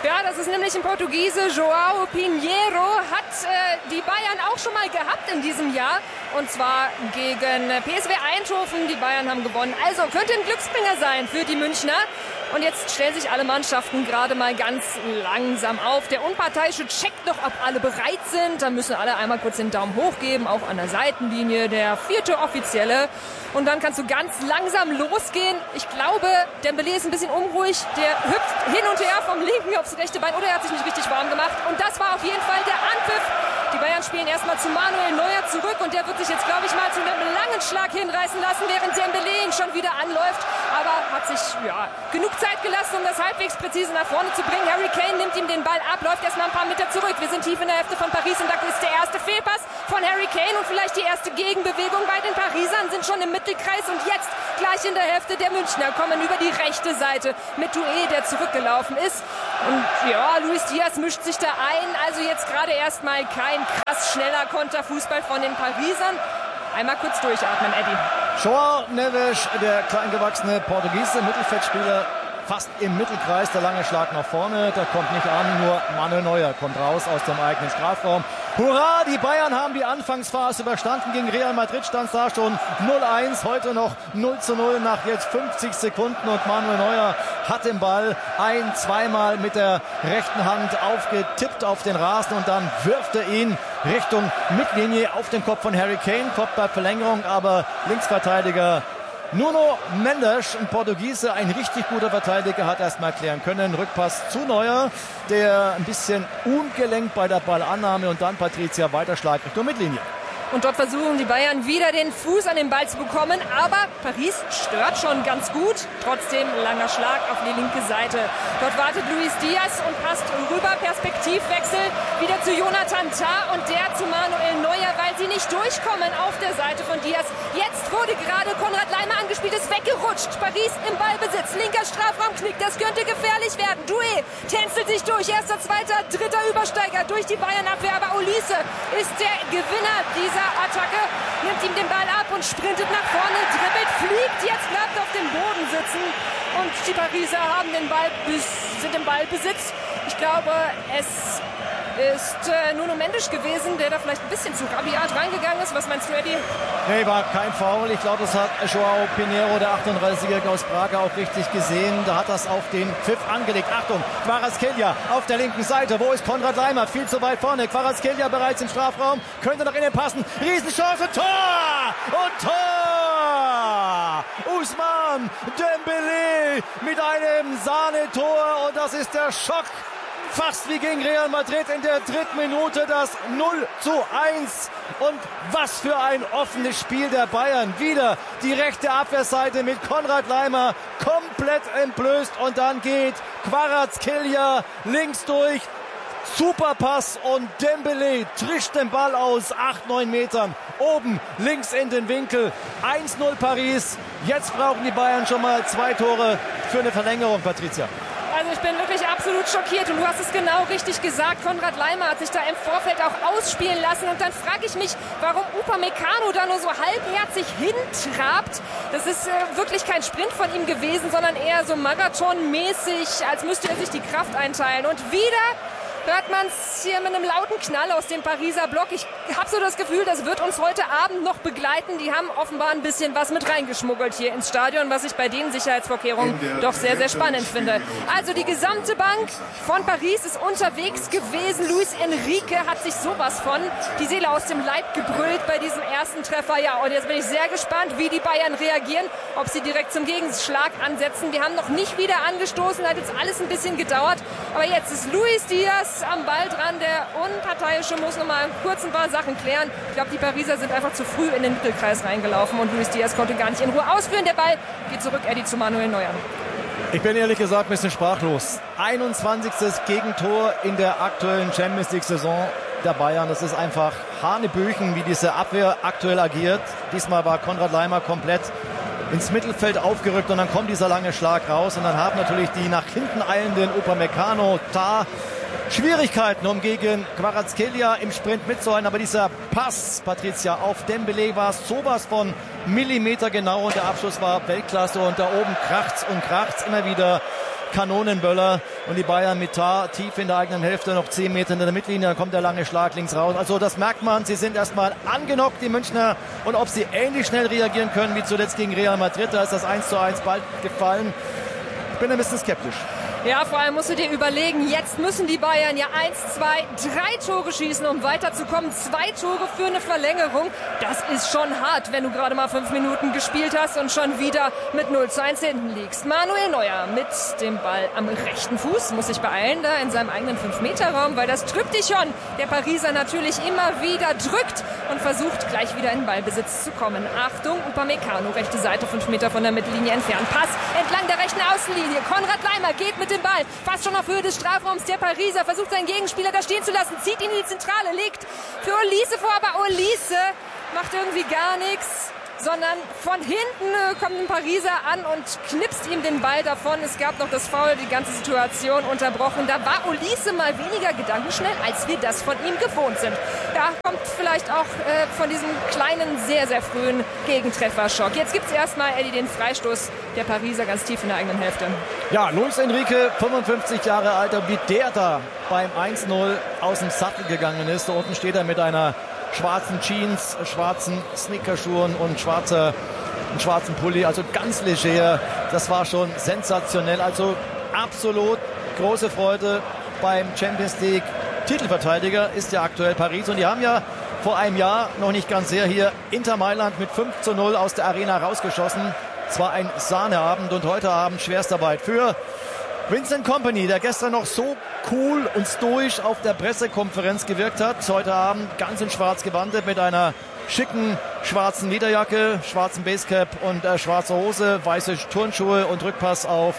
Ja, das ist nämlich ein Portugiese, João Pinheiro, hat die Bayern auch schon mal gehabt in diesem Jahr. Und zwar gegen PSV Eindhoven. Die Bayern haben gewonnen. Also könnte ein Glücksbringer sein für die Münchner. Und jetzt stellen sich alle Mannschaften gerade mal ganz langsam auf. Der Unparteiische checkt noch, ob alle bereit sind. Da müssen alle einmal kurz den Daumen hoch geben, auch an der Seitenlinie. Der 4. Offizielle. Und dann kannst du ganz langsam losgehen. Ich glaube, Dembélé ist ein bisschen unruhig. Der hüpft hin und her vom linken aufs rechte Bein. Oder er hat sich nicht richtig warm gemacht. Und das war auf jeden Fall der Anpfiff. Die Bayern spielen erstmal zu Manuel Neuer zurück. Und der wird sich jetzt, glaube ich, mal zu einem langen Schlag hinreißen lassen, während Dembélé ihn schon wieder anläuft. Aber hat sich genug Zeit gelassen, um das halbwegs präzise nach vorne zu bringen. Harry Kane nimmt ihm den Ball ab, läuft erstmal ein paar Meter zurück. Wir sind tief in der Hälfte von Paris und da ist der erste Fehlpass von Harry Kane und vielleicht die erste Gegenbewegung bei den Parisern, sind schon im Mittelkreis und jetzt gleich in der Hälfte der Münchner kommen über die rechte Seite mit Doué, der zurückgelaufen ist. Und ja, Luis Diaz mischt sich da ein. Also jetzt gerade erstmal kein krass schneller Konterfußball von den Parisern. Einmal kurz durchatmen, Eddie. João Neves, der kleingewachsene Portugiese Mittelfeldspieler, fast im Mittelkreis, der lange Schlag nach vorne, da kommt nicht an, nur Manuel Neuer kommt raus aus dem eigenen Strafraum. Hurra, die Bayern haben die Anfangsphase überstanden, gegen Real Madrid stand es da schon 0-1, heute noch 0-0 nach jetzt 50 Sekunden und Manuel Neuer hat den Ball zweimal mit der rechten Hand aufgetippt auf den Rasen und dann wirft er ihn Richtung Mittellinie auf den Kopf von Harry Kane, kommt bei Verlängerung, aber Linksverteidiger Nuno Mendes, ein Portugiese, ein richtig guter Verteidiger, hat erstmal klären können. Rückpass zu Neuer, der ein bisschen ungelenkt bei der Ballannahme und dann Patricia Weiterschlag Richtung Mittellinie. Und dort versuchen die Bayern wieder den Fuß an den Ball zu bekommen. Aber Paris stört schon ganz gut. Trotzdem langer Schlag auf die linke Seite. Dort wartet Luis Diaz und passt rüber. Perspektivwechsel wieder zu Jonathan Tah und der zu Manuel Neuer, weil sie nicht durchkommen auf der Seite von Diaz. Jetzt wurde gerade Konrad Laimer angespielt, ist weggerutscht. Paris im Ballbesitz. Linker Strafraumknick, das könnte gefährlich werden. Doué tänzelt sich durch. Erster, zweiter, dritter Übersteiger durch die Bayern-Abwehr. Aber Olise ist der Gewinner dieser Attacke, nimmt ihm den Ball ab und sprintet nach vorne, dribbelt, fliegt, jetzt bleibt auf dem Boden sitzen und die Pariser haben sind im Ballbesitz. Ich glaube, es ist Nuno Mendes gewesen, der da vielleicht ein bisschen zu rabiat reingegangen ist. Was meinst du, Eddie? Nee, war kein Foul. Ich glaube, das hat João Pinheiro, der 38-Jährige aus Braga, auch richtig gesehen. Da hat das auf den Pfiff angelegt. Achtung, Kvaratskhelia auf der linken Seite. Wo ist Konrad Laimer? Viel zu weit vorne. Kvaratskhelia bereits im Strafraum. Könnte nach innen passen. Riesenchance. Tor! Und Tor! Ousmane Dembélé mit einem Sahnetor. Und das ist der Schock. Fast wie gegen Real Madrid in der 3. Minute das 0:1. Und was für ein offenes Spiel der Bayern. Wieder die rechte Abwehrseite mit Konrad Laimer komplett entblößt. Und dann geht Kvaratskhelia links durch. Super Pass und Dembélé trischt den Ball aus 8-9 Metern. Oben links in den Winkel. 1:0 Paris. Jetzt brauchen die Bayern schon mal 2 Tore für eine Verlängerung, Patricia. Also ich bin wirklich absolut schockiert und du hast es genau richtig gesagt. Konrad Laimer hat sich da im Vorfeld auch ausspielen lassen und dann frage ich mich, warum Upamecano da nur so halbherzig hintrabt. Das ist wirklich kein Sprint von ihm gewesen, sondern eher so marathonmäßig, als müsste er sich die Kraft einteilen. Und wieder hört man es hier mit einem lauten Knall aus dem Pariser Block. Ich habe so das Gefühl, das wird uns heute Abend noch begleiten. Die haben offenbar ein bisschen was mit reingeschmuggelt hier ins Stadion, was ich bei den Sicherheitsvorkehrungen doch sehr, sehr spannend finde. Also die gesamte Bank von Paris ist unterwegs gewesen. Luis Enrique hat sich sowas von die Seele aus dem Leib gebrüllt bei diesem ersten Treffer. Ja, und jetzt bin ich sehr gespannt, wie die Bayern reagieren, ob sie direkt zum Gegenschlag ansetzen. Wir haben noch nicht wieder angestoßen, hat jetzt alles ein bisschen gedauert. Aber jetzt ist Luis Diaz am Ball dran. Der Unparteiische muss noch mal kurz ein paar Sachen klären. Ich glaube, die Pariser sind einfach zu früh in den Mittelkreis reingelaufen und Luis Diaz konnte gar nicht in Ruhe ausführen. Der Ball geht zurück, Eddie, zu Manuel Neuer. Ich bin ehrlich gesagt ein bisschen sprachlos. 21. Gegentor in der aktuellen Champions-League-Saison der Bayern. Das ist einfach Hanebüchen, wie diese Abwehr aktuell agiert. Diesmal war Konrad Laimer komplett ins Mittelfeld aufgerückt und dann kommt dieser lange Schlag raus und dann haben natürlich die nach hinten eilenden Upamecano, Tah Schwierigkeiten, um gegen Kvaratskhelia im Sprint mitzuhalten. Aber dieser Pass, Patricia, auf Dembélé war sowas von Millimeter genau und der Abschluss war Weltklasse und da oben kracht's und kracht's immer wieder. Kanonenböller und die Bayern mit Tar tief in der eigenen Hälfte, noch 10 Meter in der Mittellinie, dann kommt der lange Schlag links raus. Also das merkt man, sie sind erstmal angenockt, die Münchner, und ob sie ähnlich schnell reagieren können wie zuletzt gegen Real Madrid, da ist das 1:1 bald gefallen. Ich bin ein bisschen skeptisch. Ja, vor allem musst du dir überlegen, jetzt müssen die Bayern ja 1, 2, 3 Tore schießen, um weiterzukommen. 2 Tore für eine Verlängerung. Das ist schon hart, wenn du gerade mal 5 Minuten gespielt hast und schon wieder mit 0:1 hinten liegst. Manuel Neuer mit dem Ball am rechten Fuß, muss sich beeilen, da in seinem eigenen 5-Meter-Raum, weil das Triptychon der Pariser natürlich immer wieder drückt und versucht gleich wieder in Ballbesitz zu kommen. Achtung, Upamecano, rechte Seite, 5 Meter von der Mittellinie entfernt. Pass entlang der rechten Außenlinie. Konrad Laimer geht mit dem Ball, fast schon auf Höhe des Strafraums. Der Pariser versucht seinen Gegenspieler da stehen zu lassen, zieht ihn in die Zentrale, legt für Olise vor, aber Olise macht irgendwie gar nichts, sondern von hinten kommt ein Pariser an und knipst ihm den Ball davon. Es gab noch das Foul, die ganze Situation unterbrochen. Da war Olise mal weniger gedankenschnell, als wir das von ihm gewohnt sind. Da kommt vielleicht auch von diesem kleinen, sehr, sehr frühen Gegentreffer-Schock. Jetzt gibt es erstmal, Eddie, den Freistoß der Pariser ganz tief in der eigenen Hälfte. Ja, Luis Enrique, 55 Jahre alt, wie der da beim 1:0 aus dem Sattel gegangen ist. Da unten steht er mit einer schwarzen Jeans, schwarzen Sneakerschuhen und einen schwarzen Pulli, also ganz leger. Das war schon sensationell, also absolut große Freude beim Champions League Titelverteidiger ist ja aktuell Paris, und die haben ja vor einem Jahr, noch nicht ganz sehr, hier Inter Mailand mit 5:0 aus der Arena rausgeschossen. Es war ein Sahneabend, und heute Abend Schwerstarbeit für Vincent Kompany, der gestern noch so cool und stoisch auf der Pressekonferenz gewirkt hat. Heute Abend ganz in schwarz gewandet mit einer schicken schwarzen Lederjacke, schwarzen Basecap und schwarzer Hose, weiße Turnschuhe und Rückpass auf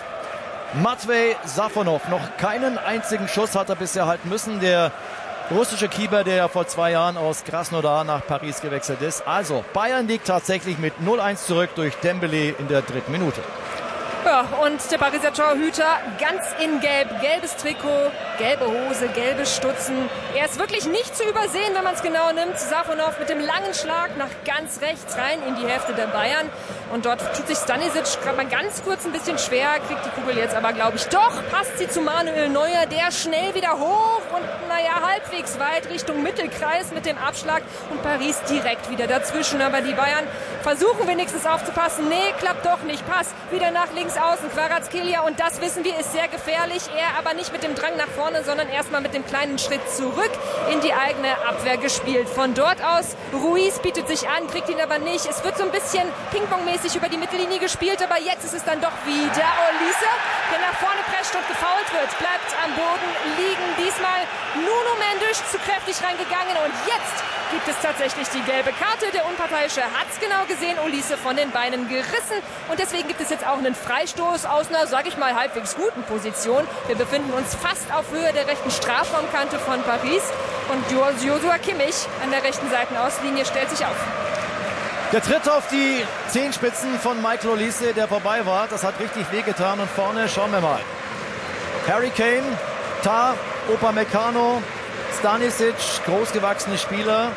Matvej Safonov. Noch keinen einzigen Schuss hat er bisher halten müssen. Der russische Keeper, der ja vor 2 Jahren aus Krasnodar nach Paris gewechselt ist. Also Bayern liegt tatsächlich mit 0:1 zurück durch Dembélé in der 3. Minute. Ja, und der Pariser Torhüter ganz in Gelb. Gelbes Trikot, gelbe Hose, gelbe Stutzen. Er ist wirklich nicht zu übersehen, wenn man es genau nimmt. Safonov mit dem langen Schlag nach ganz rechts rein in die Hälfte der Bayern. Und dort tut sich Stanisic gerade mal ganz kurz ein bisschen schwer, kriegt die Kugel jetzt aber, glaube ich, doch. Passt sie zu Manuel Neuer, der schnell wieder hoch und, halbwegs weit Richtung Mittelkreis mit dem Abschlag. Und Paris direkt wieder dazwischen. Aber die Bayern versuchen wenigstens aufzupassen. Nee, klappt doch nicht. Pass wieder nach links außen. Kvaratskhelia, und das wissen wir, ist sehr gefährlich. Er aber nicht mit dem Drang nach vorne, sondern erstmal mit dem kleinen Schritt zurück in die eigene Abwehr gespielt. Von dort aus, Ruiz bietet sich an, kriegt ihn aber nicht. Es wird so ein bisschen Ping-Pong-mäßig über die Mittellinie gespielt, aber jetzt ist es dann doch wieder Olise, der nach vorne prescht und gefoult wird. Bleibt am Boden liegen. Diesmal Nuno Mendes zu kräftig reingegangen, und jetzt gibt es tatsächlich die gelbe Karte. Der Unparteiische hat es genau gesehen, Olise von den Beinen gerissen, und deswegen gibt es jetzt auch einen Freistoß aus einer, sag ich mal, halbwegs guten Position. Wir befinden uns fast auf Höhe der rechten Strafraumkante von Paris, und Joshua Kimmich an der rechten Seitenauslinie stellt sich auf. Der Tritt auf die Zehenspitzen von Michael Olise, der vorbei war, das hat richtig wehgetan, und vorne schauen wir mal. Harry Kane, Tar, Upamecano, Stanisic, großgewachsene Spieler.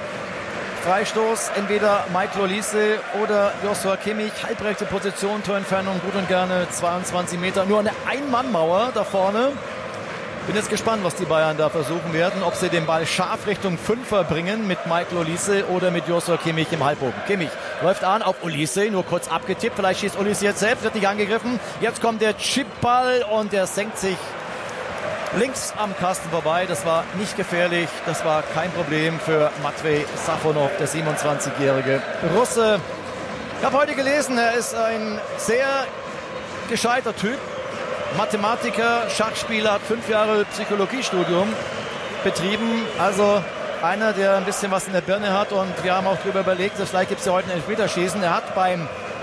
Freistoß, entweder Michael Olise oder Joshua Kimmich. Halbrechte Position, Torentfernung gut und gerne 22 Meter. Nur eine Ein-Mann-Mauer da vorne. Bin jetzt gespannt, was die Bayern da versuchen werden. Ob sie den Ball scharf Richtung Fünfer bringen mit Michael Olise oder mit Joshua Kimmich im Halbbogen. Kimmich läuft an auf Olise, nur kurz abgetippt. Vielleicht schießt Olise jetzt selbst, wird nicht angegriffen. Jetzt kommt der Chipball, und der senkt sich links am Kasten vorbei. Das war nicht gefährlich. Das war kein Problem für Matvej Safonov, der 27-jährige Russe. Ich habe heute gelesen, er ist ein sehr gescheiter Typ. Mathematiker, Schachspieler, hat 5 Jahre Psychologiestudium betrieben. Also einer, der ein bisschen was in der Birne hat. Und wir haben auch darüber überlegt, dass vielleicht gibt es ja heute ein Elfmeterschießen. Er hat beim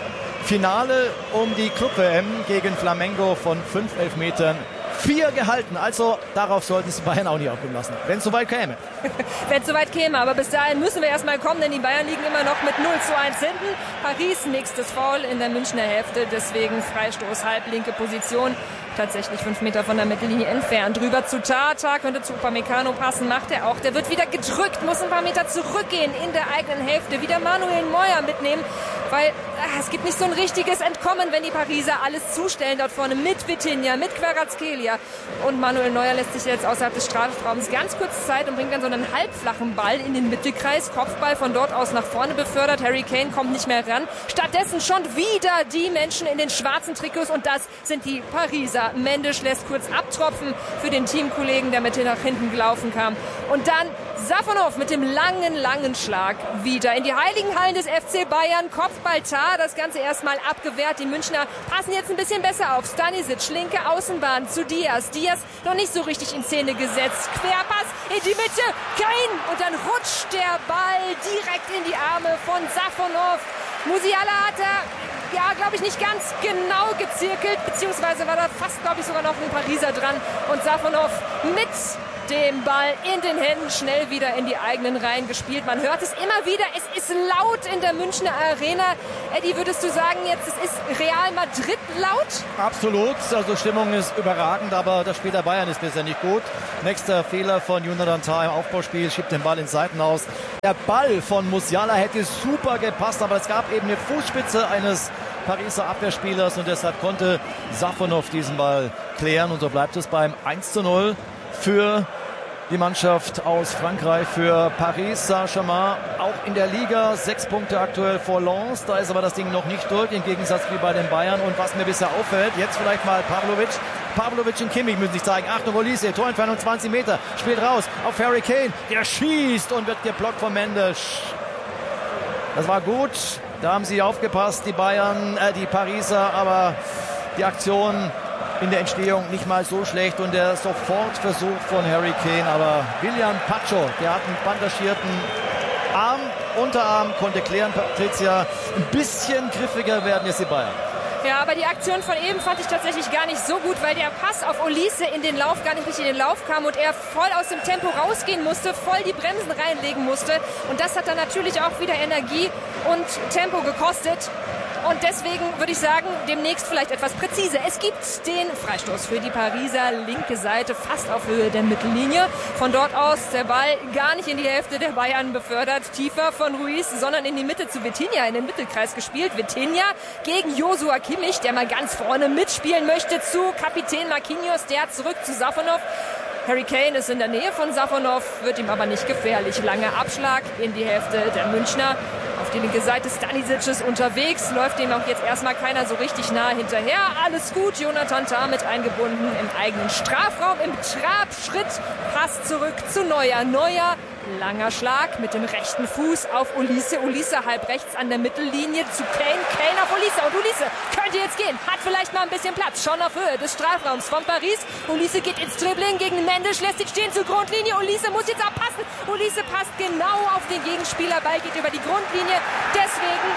Finale um die Club-WM gegen Flamengo von 5 Elfmetern 4 gehalten. Also darauf sollten es die Bayern auch nicht aufkommen lassen, wenn es soweit käme. Wenn es soweit käme, aber bis dahin müssen wir erstmal kommen, denn die Bayern liegen immer noch mit 0:1 hinten. Paris nächstes Foul in der Münchner Hälfte, deswegen Freistoß, halblinke Position. tatsächlich 5 Meter von der Mittellinie entfernt. Drüber zu Tata, könnte zu Upamecano passen, macht er auch. Der wird wieder gedrückt, muss ein paar Meter zurückgehen in der eigenen Hälfte. Wieder Manuel Neuer mitnehmen, weil es gibt nicht so ein richtiges Entkommen, wenn die Pariser alles zustellen dort vorne mit Vitinha, mit Kvaratskhelia. Und Manuel Neuer lässt sich jetzt außerhalb des Strafraums ganz kurz Zeit und bringt dann so einen halbflachen Ball in den Mittelkreis. Kopfball von dort aus nach vorne befördert. Harry Kane kommt nicht mehr ran. Stattdessen schon wieder die Menschen in den schwarzen Trikots und das sind die Pariser. Mendes lässt kurz abtropfen für den Teamkollegen, der mit nach hinten gelaufen kam. Und dann Safonov mit dem langen Schlag wieder in die heiligen Hallen des FC Bayern. Kopfball Tar, das Ganze erstmal abgewehrt. Die Münchner passen jetzt ein bisschen besser auf. Stanisic, linke Außenbahn zu Diaz. Diaz noch nicht so richtig in Szene gesetzt. Querpass in die Mitte, Kane. Und dann rutscht der Ball direkt in die Arme von Safonov. Musiala hat er, glaube ich, nicht ganz genau gezirkelt, beziehungsweise war da fast, glaube ich, sogar noch ein Pariser dran. Und Safonov mit dem Ball in den Händen schnell wieder in die eigenen Reihen gespielt. Man hört es immer wieder, es ist laut in der Münchner Arena. Eddie, würdest du sagen jetzt, es ist Real Madrid laut? Absolut, also Stimmung ist überragend, aber das Spiel der Bayern ist bisher nicht gut. Nächster Fehler von Jonathan Tah im Aufbauspiel, schiebt den Ball in Seiten aus. Der Ball von Musiala hätte super gepasst, aber es gab eben eine Fußspitze eines Pariser Abwehrspielers und deshalb konnte Safonov diesen Ball klären und so bleibt es beim 1:0 für die Mannschaft aus Frankreich, für Paris Saint-Germain. Auch in der Liga 6 Punkte aktuell vor Lens. Da ist aber das Ding noch nicht durch, im Gegensatz wie bei den Bayern. Und was mir bisher auffällt, jetzt vielleicht mal Pavlovic und Kimmich müssen sich zeigen. Achtung, Olise, Torentfernung 20 Meter, spielt raus auf Harry Kane. Der schießt und wird geblockt von Mendes. Das war gut, da haben sie aufgepasst, die Pariser, aber die Aktion in der Entstehung nicht mal so schlecht und der Sofortversuch von Harry Kane, aber William Pacho, der hat einen bandagierten Unterarm, konnte klären. Patricia, ein bisschen griffiger werden jetzt die Bayern. Ja, aber die Aktion von eben fand ich tatsächlich gar nicht so gut, weil der Pass auf Olise in den Lauf gar nicht richtig in den Lauf kam und er voll aus dem Tempo rausgehen musste, voll die Bremsen reinlegen musste und das hat dann natürlich auch wieder Energie und Tempo gekostet. Und deswegen würde ich sagen, demnächst vielleicht etwas präziser. Es gibt den Freistoß für die Pariser, linke Seite, fast auf Höhe der Mittellinie. Von dort aus der Ball gar nicht in die Hälfte der Bayern befördert, tiefer von Ruiz, sondern in die Mitte zu Vitinha, in den Mittelkreis gespielt. Vitinha gegen Joshua Kimmich, der mal ganz vorne mitspielen möchte, zu Kapitän Marquinhos, der zurück zu Safonov. Harry Kane ist in der Nähe von Safonov, wird ihm aber nicht gefährlich. Langer Abschlag in die Hälfte der Münchner. Auf die linke Seite Stanisic ist unterwegs, läuft dem auch jetzt erstmal keiner so richtig nah hinterher. Alles gut, Jonathan Tah mit eingebunden im eigenen Strafraum, im Trabschritt. Pass zurück zu Neuer. Neuer, langer Schlag mit dem rechten Fuß auf Olise. Olise halb rechts an der Mittellinie zu Kane. Kane auf Olise und Olise könnte jetzt gehen. Hat vielleicht mal ein bisschen Platz, schon auf Höhe des Strafraums von Paris. Olise geht ins Dribbling gegen Mendes, lässt ihn stehen zur Grundlinie. Olise muss jetzt abpassen. Olise passt genau auf den Gegenspieler. Ball geht über die Grundlinie. Deswegen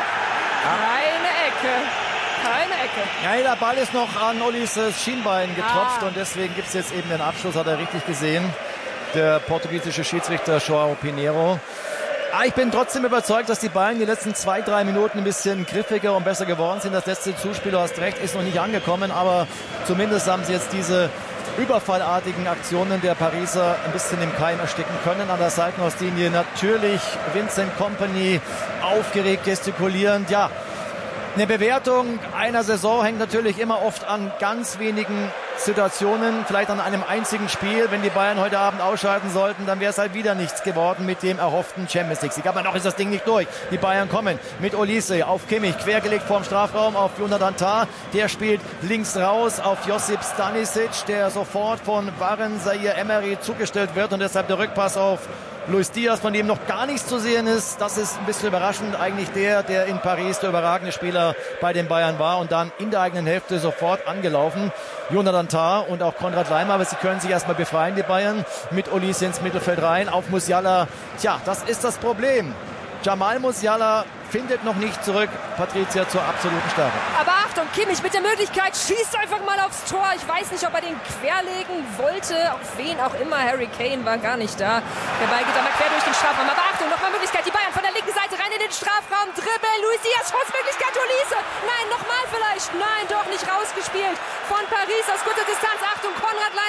keine Ecke. Ja, der Ball ist noch an Olises Schienbein getropft und deswegen gibt es jetzt eben den Abschluss, hat er richtig gesehen. Der portugiesische Schiedsrichter João Pinheiro. Ich bin trotzdem überzeugt, dass die Bayern die letzten 2-3 Minuten ein bisschen griffiger und besser geworden sind. Das letzte Zuspiel, du hast recht, ist noch nicht angekommen, aber zumindest haben sie jetzt diese überfallartigen Aktionen der Pariser ein bisschen im Keim ersticken können. An der Seitenauslinie natürlich Vincent Kompany aufgeregt gestikulierend. Ja, eine Bewertung einer Saison hängt natürlich immer oft an ganz wenigen Situationen, vielleicht an einem einzigen Spiel. Wenn die Bayern heute Abend ausscheiden sollten, dann wäre es halt wieder nichts geworden mit dem erhofften Champions League-Sieg. Aber noch ist das Ding nicht durch. Die Bayern kommen mit Olise auf Kimmich, quergelegt vorm Strafraum auf Jonathan Tah. Der spielt links raus auf Josip Stanisic, der sofort von Warren Zaïre-Emery zugestellt wird und deshalb der Rückpass auf Luis Diaz, von dem noch gar nichts zu sehen ist. Das ist ein bisschen überraschend. Eigentlich der in Paris der überragende Spieler bei den Bayern war und dann in der eigenen Hälfte sofort angelaufen. Jonathan Tah und auch Konrad Laimer, aber sie können sich erstmal befreien, die Bayern, mit Olise ins Mittelfeld rein, auf Musiala. Tja, das ist das Problem. Jamal Musiala findet noch nicht zurück, Patricia, zur absoluten Stärke. Aber Achtung, Kimmich mit der Möglichkeit, schießt einfach mal aufs Tor. Ich weiß nicht, ob er den querlegen wollte, auf wen auch immer. Harry Kane war gar nicht da. Der Ball geht aber quer durch den Strafraum. Aber Achtung, nochmal Möglichkeit, die Bayern von der linken Seite rein in den Strafraum. Dribbel, Luis Diaz, Schussmöglichkeit, Olise. Nein, nochmal vielleicht. Nein, doch nicht rausgespielt. Von Paris aus kurzer Distanz.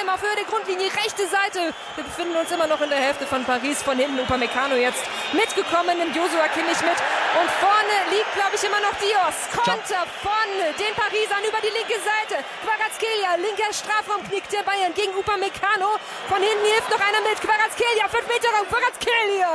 auf Höhe der Grundlinie, rechte Seite. Wir befinden uns immer noch in der Hälfte von Paris. Von hinten Upamecano jetzt mitgekommen, nimmt Joshua Kimmich mit. Und vorne liegt, glaube ich, immer noch Dios. Konter von den Parisern über die linke Seite. Kvaratskhelia, linker Strafraum, knickt der Bayern gegen Upamecano. Von hinten hilft noch einer mit. Kvaratskhelia, 5 Meter Raum, Kvaratskhelia.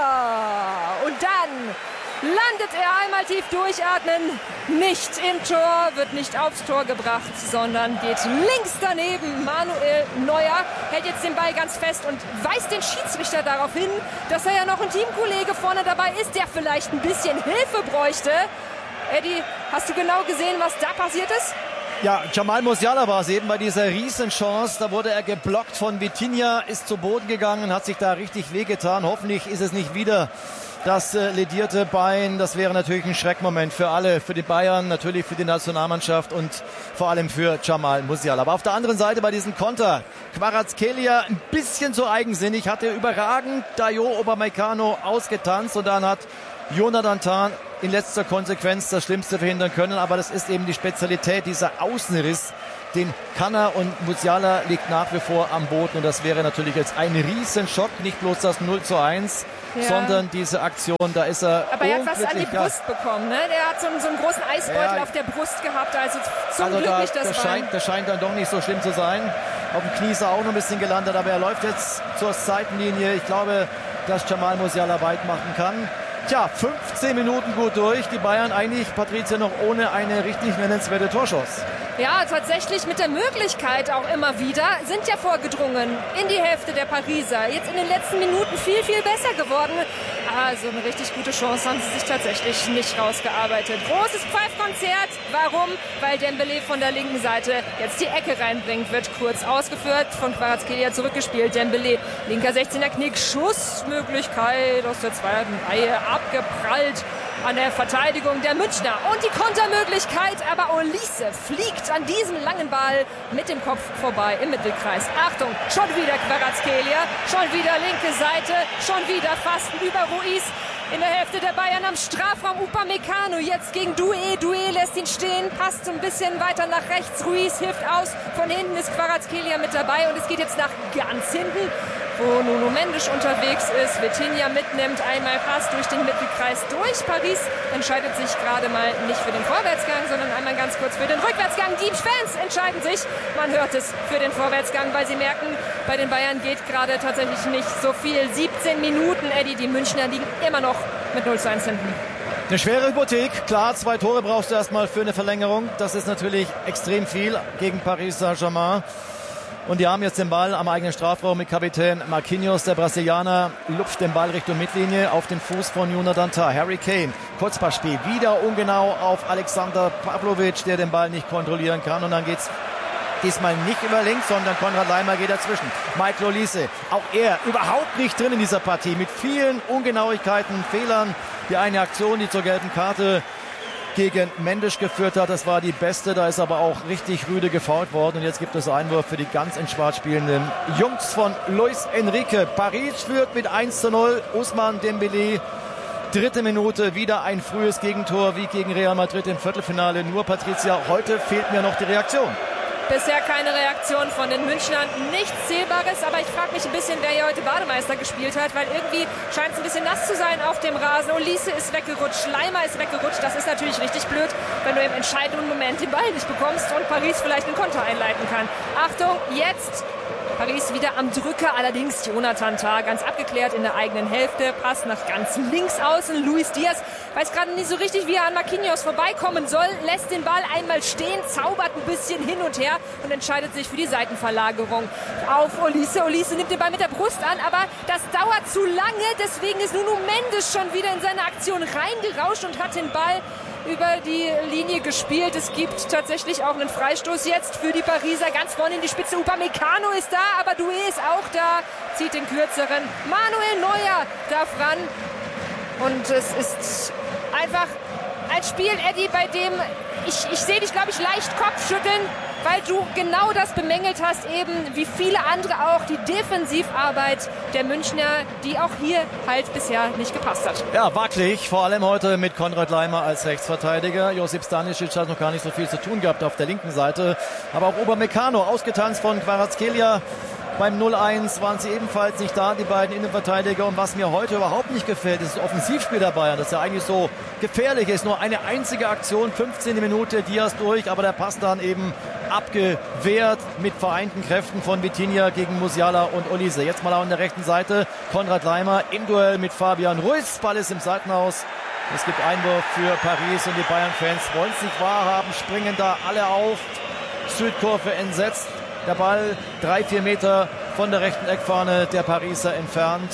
Und dann landet er einmal tief durchatmen. Nicht im Tor, wird nicht aufs Tor gebracht, sondern geht links daneben. Manuel Neuer hält jetzt den Ball ganz fest und weist den Schiedsrichter darauf hin, dass er ja noch ein Teamkollege vorne dabei ist, der vielleicht ein bisschen Hilfe bräuchte. Eddie, hast du genau gesehen, was da passiert ist? Ja, Jamal Musiala war es eben bei dieser Riesenchance. Da wurde er geblockt von Vitinha, ist zu Boden gegangen, hat sich da richtig wehgetan. Hoffentlich ist es nicht wieder das ledierte Bein. Das wäre natürlich ein Schreckmoment für alle, für die Bayern, natürlich für die Nationalmannschaft und vor allem für Jamal Musiala. Aber auf der anderen Seite bei diesem Konter, Kvaratskhelia ein bisschen zu eigensinnig, hatte überragend Dayot Upamecano ausgetanzt und dann hat Jonathan Tah in letzter Konsequenz das Schlimmste verhindern können. Aber das ist eben die Spezialität, dieser Außenriss, den kann er, und Musiala liegt nach wie vor am Boden. Und das wäre natürlich jetzt ein Riesenschock, nicht bloß das 0:1, sondern diese Aktion, da ist er. Aber er hat was an die Brust bekommen, ne? Der hat so einen großen Eisbeutel auf der Brust gehabt, also zum Glück nicht das Bein. Das scheint dann doch nicht so schlimm zu sein. Auf dem Knie ist er auch noch ein bisschen gelandet, aber er läuft jetzt zur Seitenlinie. Ich glaube, dass Jamal Musiala weit machen kann. Tja, 15 Minuten gut durch. Die Bayern eigentlich, Patricia, noch ohne eine richtig nennenswerte Torschuss. Ja, tatsächlich mit der Möglichkeit auch immer wieder, sind ja vorgedrungen in die Hälfte der Pariser. Jetzt in den letzten Minuten viel, viel besser geworden. Aber so eine richtig gute Chance haben sie sich tatsächlich nicht rausgearbeitet. Großes Pfeifkonzert. Warum? Weil Dembélé von der linken Seite jetzt die Ecke reinbringt. Wird kurz ausgeführt, von Kvaratskhelia zurückgespielt. Dembélé, linker 16er Knick, Schussmöglichkeit aus der zweiten Reihe, abgeprallt an der Verteidigung der Münchner. Und die Kontermöglichkeit, aber Olise fliegt an diesem langen Ball mit dem Kopf vorbei im Mittelkreis. Achtung, schon wieder Kvaratskhelia, schon wieder linke Seite, schon wieder fast über Ruiz. In der Hälfte der Bayern am Strafraum Upamecano jetzt gegen Doué. Doué lässt ihn stehen, passt so ein bisschen weiter nach rechts. Ruiz hilft aus. Von hinten ist Kvaratskhelia mit dabei und es geht jetzt nach ganz hinten, wo Nuno Mendes unterwegs ist, Vitinha mitnimmt, einmal Pass durch den Mittelkreis durch. Paris entscheidet sich gerade mal nicht für den Vorwärtsgang, sondern einmal ganz kurz für den Rückwärtsgang. Die Fans entscheiden sich, man hört es, für den Vorwärtsgang, weil sie merken, bei den Bayern geht gerade tatsächlich nicht so viel. 17 Minuten, Eddie, die Münchner liegen immer noch mit 0:1 hinten. Eine schwere Hypothek. Klar, 2 Tore brauchst du erstmal für eine Verlängerung. Das ist natürlich extrem viel gegen Paris Saint-Germain. Und die haben jetzt den Ball am eigenen Strafraum mit Kapitän Marquinhos, der Brasilianer, lupft den Ball Richtung Mittellinie auf den Fuß von Jonathan Tah. Harry Kane, Kurzpassspiel, wieder ungenau auf Alexander Pavlovic, der den Ball nicht kontrollieren kann. Und dann geht's diesmal nicht über links, sondern Konrad Laimer geht dazwischen. Michael Olise, auch er überhaupt nicht drin in dieser Partie, mit vielen Ungenauigkeiten, Fehlern. Die eine Aktion, die zur gelben Karte gegen Mendes geführt hat, das war die beste. Da ist aber auch richtig rüde gefoult worden. Und jetzt gibt es Einwurf für die ganz in schwarz spielenden Jungs von Luis Enrique. Paris führt mit 1:0. Ousmane Dembélé, 3. Minute, wieder ein frühes Gegentor wie gegen Real Madrid im Viertelfinale. Nur, Patricia, heute fehlt mir noch die Reaktion. Bisher keine Reaktion von den Münchnern, nichts Zählbares, aber ich frage mich ein bisschen, wer hier heute Bademeister gespielt hat, weil irgendwie scheint es ein bisschen nass zu sein auf dem Rasen. Olise ist weggerutscht, Laimer ist weggerutscht, das ist natürlich richtig blöd, wenn du im entscheidenden Moment den Ball nicht bekommst und Paris vielleicht einen Konter einleiten kann. Achtung, jetzt Paris wieder am Drücker, allerdings Jonathan Tah ganz abgeklärt in der eigenen Hälfte, Pass nach ganz links außen, Luis Diaz weiß gerade nicht so richtig, wie er an Marquinhos vorbeikommen soll, lässt den Ball einmal stehen, zaubert ein bisschen hin und her und entscheidet sich für die Seitenverlagerung auf Olise. Olise nimmt den Ball mit der Brust an, aber das dauert zu lange, deswegen ist Nuno Mendes schon wieder in seine Aktion reingerauscht und hat den Ball über die Linie gespielt. Es gibt tatsächlich auch einen Freistoß jetzt für die Pariser. Ganz vorne in die Spitze. Upamecano ist da, aber Doué ist auch da. Zieht den kürzeren. Manuel Neuer darf ran. Und es ist einfach ein Spiel, Eddie, bei dem ich sehe dich, glaube ich, leicht Kopfschütteln, weil du genau das bemängelt hast, eben wie viele andere auch, die Defensivarbeit der Münchner, die auch hier halt bisher nicht gepasst hat. Ja, wackelig, vor allem heute mit Konrad Laimer als Rechtsverteidiger. Josip Stanisic hat noch gar nicht so viel zu tun gehabt auf der linken Seite. Aber auch Upamecano, ausgetanzt von Kvaratskhelia. Beim 0-1 waren sie ebenfalls nicht da, die beiden Innenverteidiger. Und was mir heute überhaupt nicht gefällt, ist das Offensivspiel der Bayern, das ja eigentlich so gefährlich ist. Nur eine einzige Aktion, 15. Minute, Diaz durch, aber der Pass dann eben abgewehrt mit vereinten Kräften von Vitinha gegen Musiala und Olise. Jetzt mal an der rechten Seite Konrad Laimer im Duell mit Fabian Ruiz. Ball ist im Seitenhaus. Es gibt Einwurf für Paris und die Bayern-Fans wollen es nicht wahrhaben, springen da alle auf. Südkurve entsetzt. Der Ball 3-4 Meter von der rechten Eckfahne der Pariser entfernt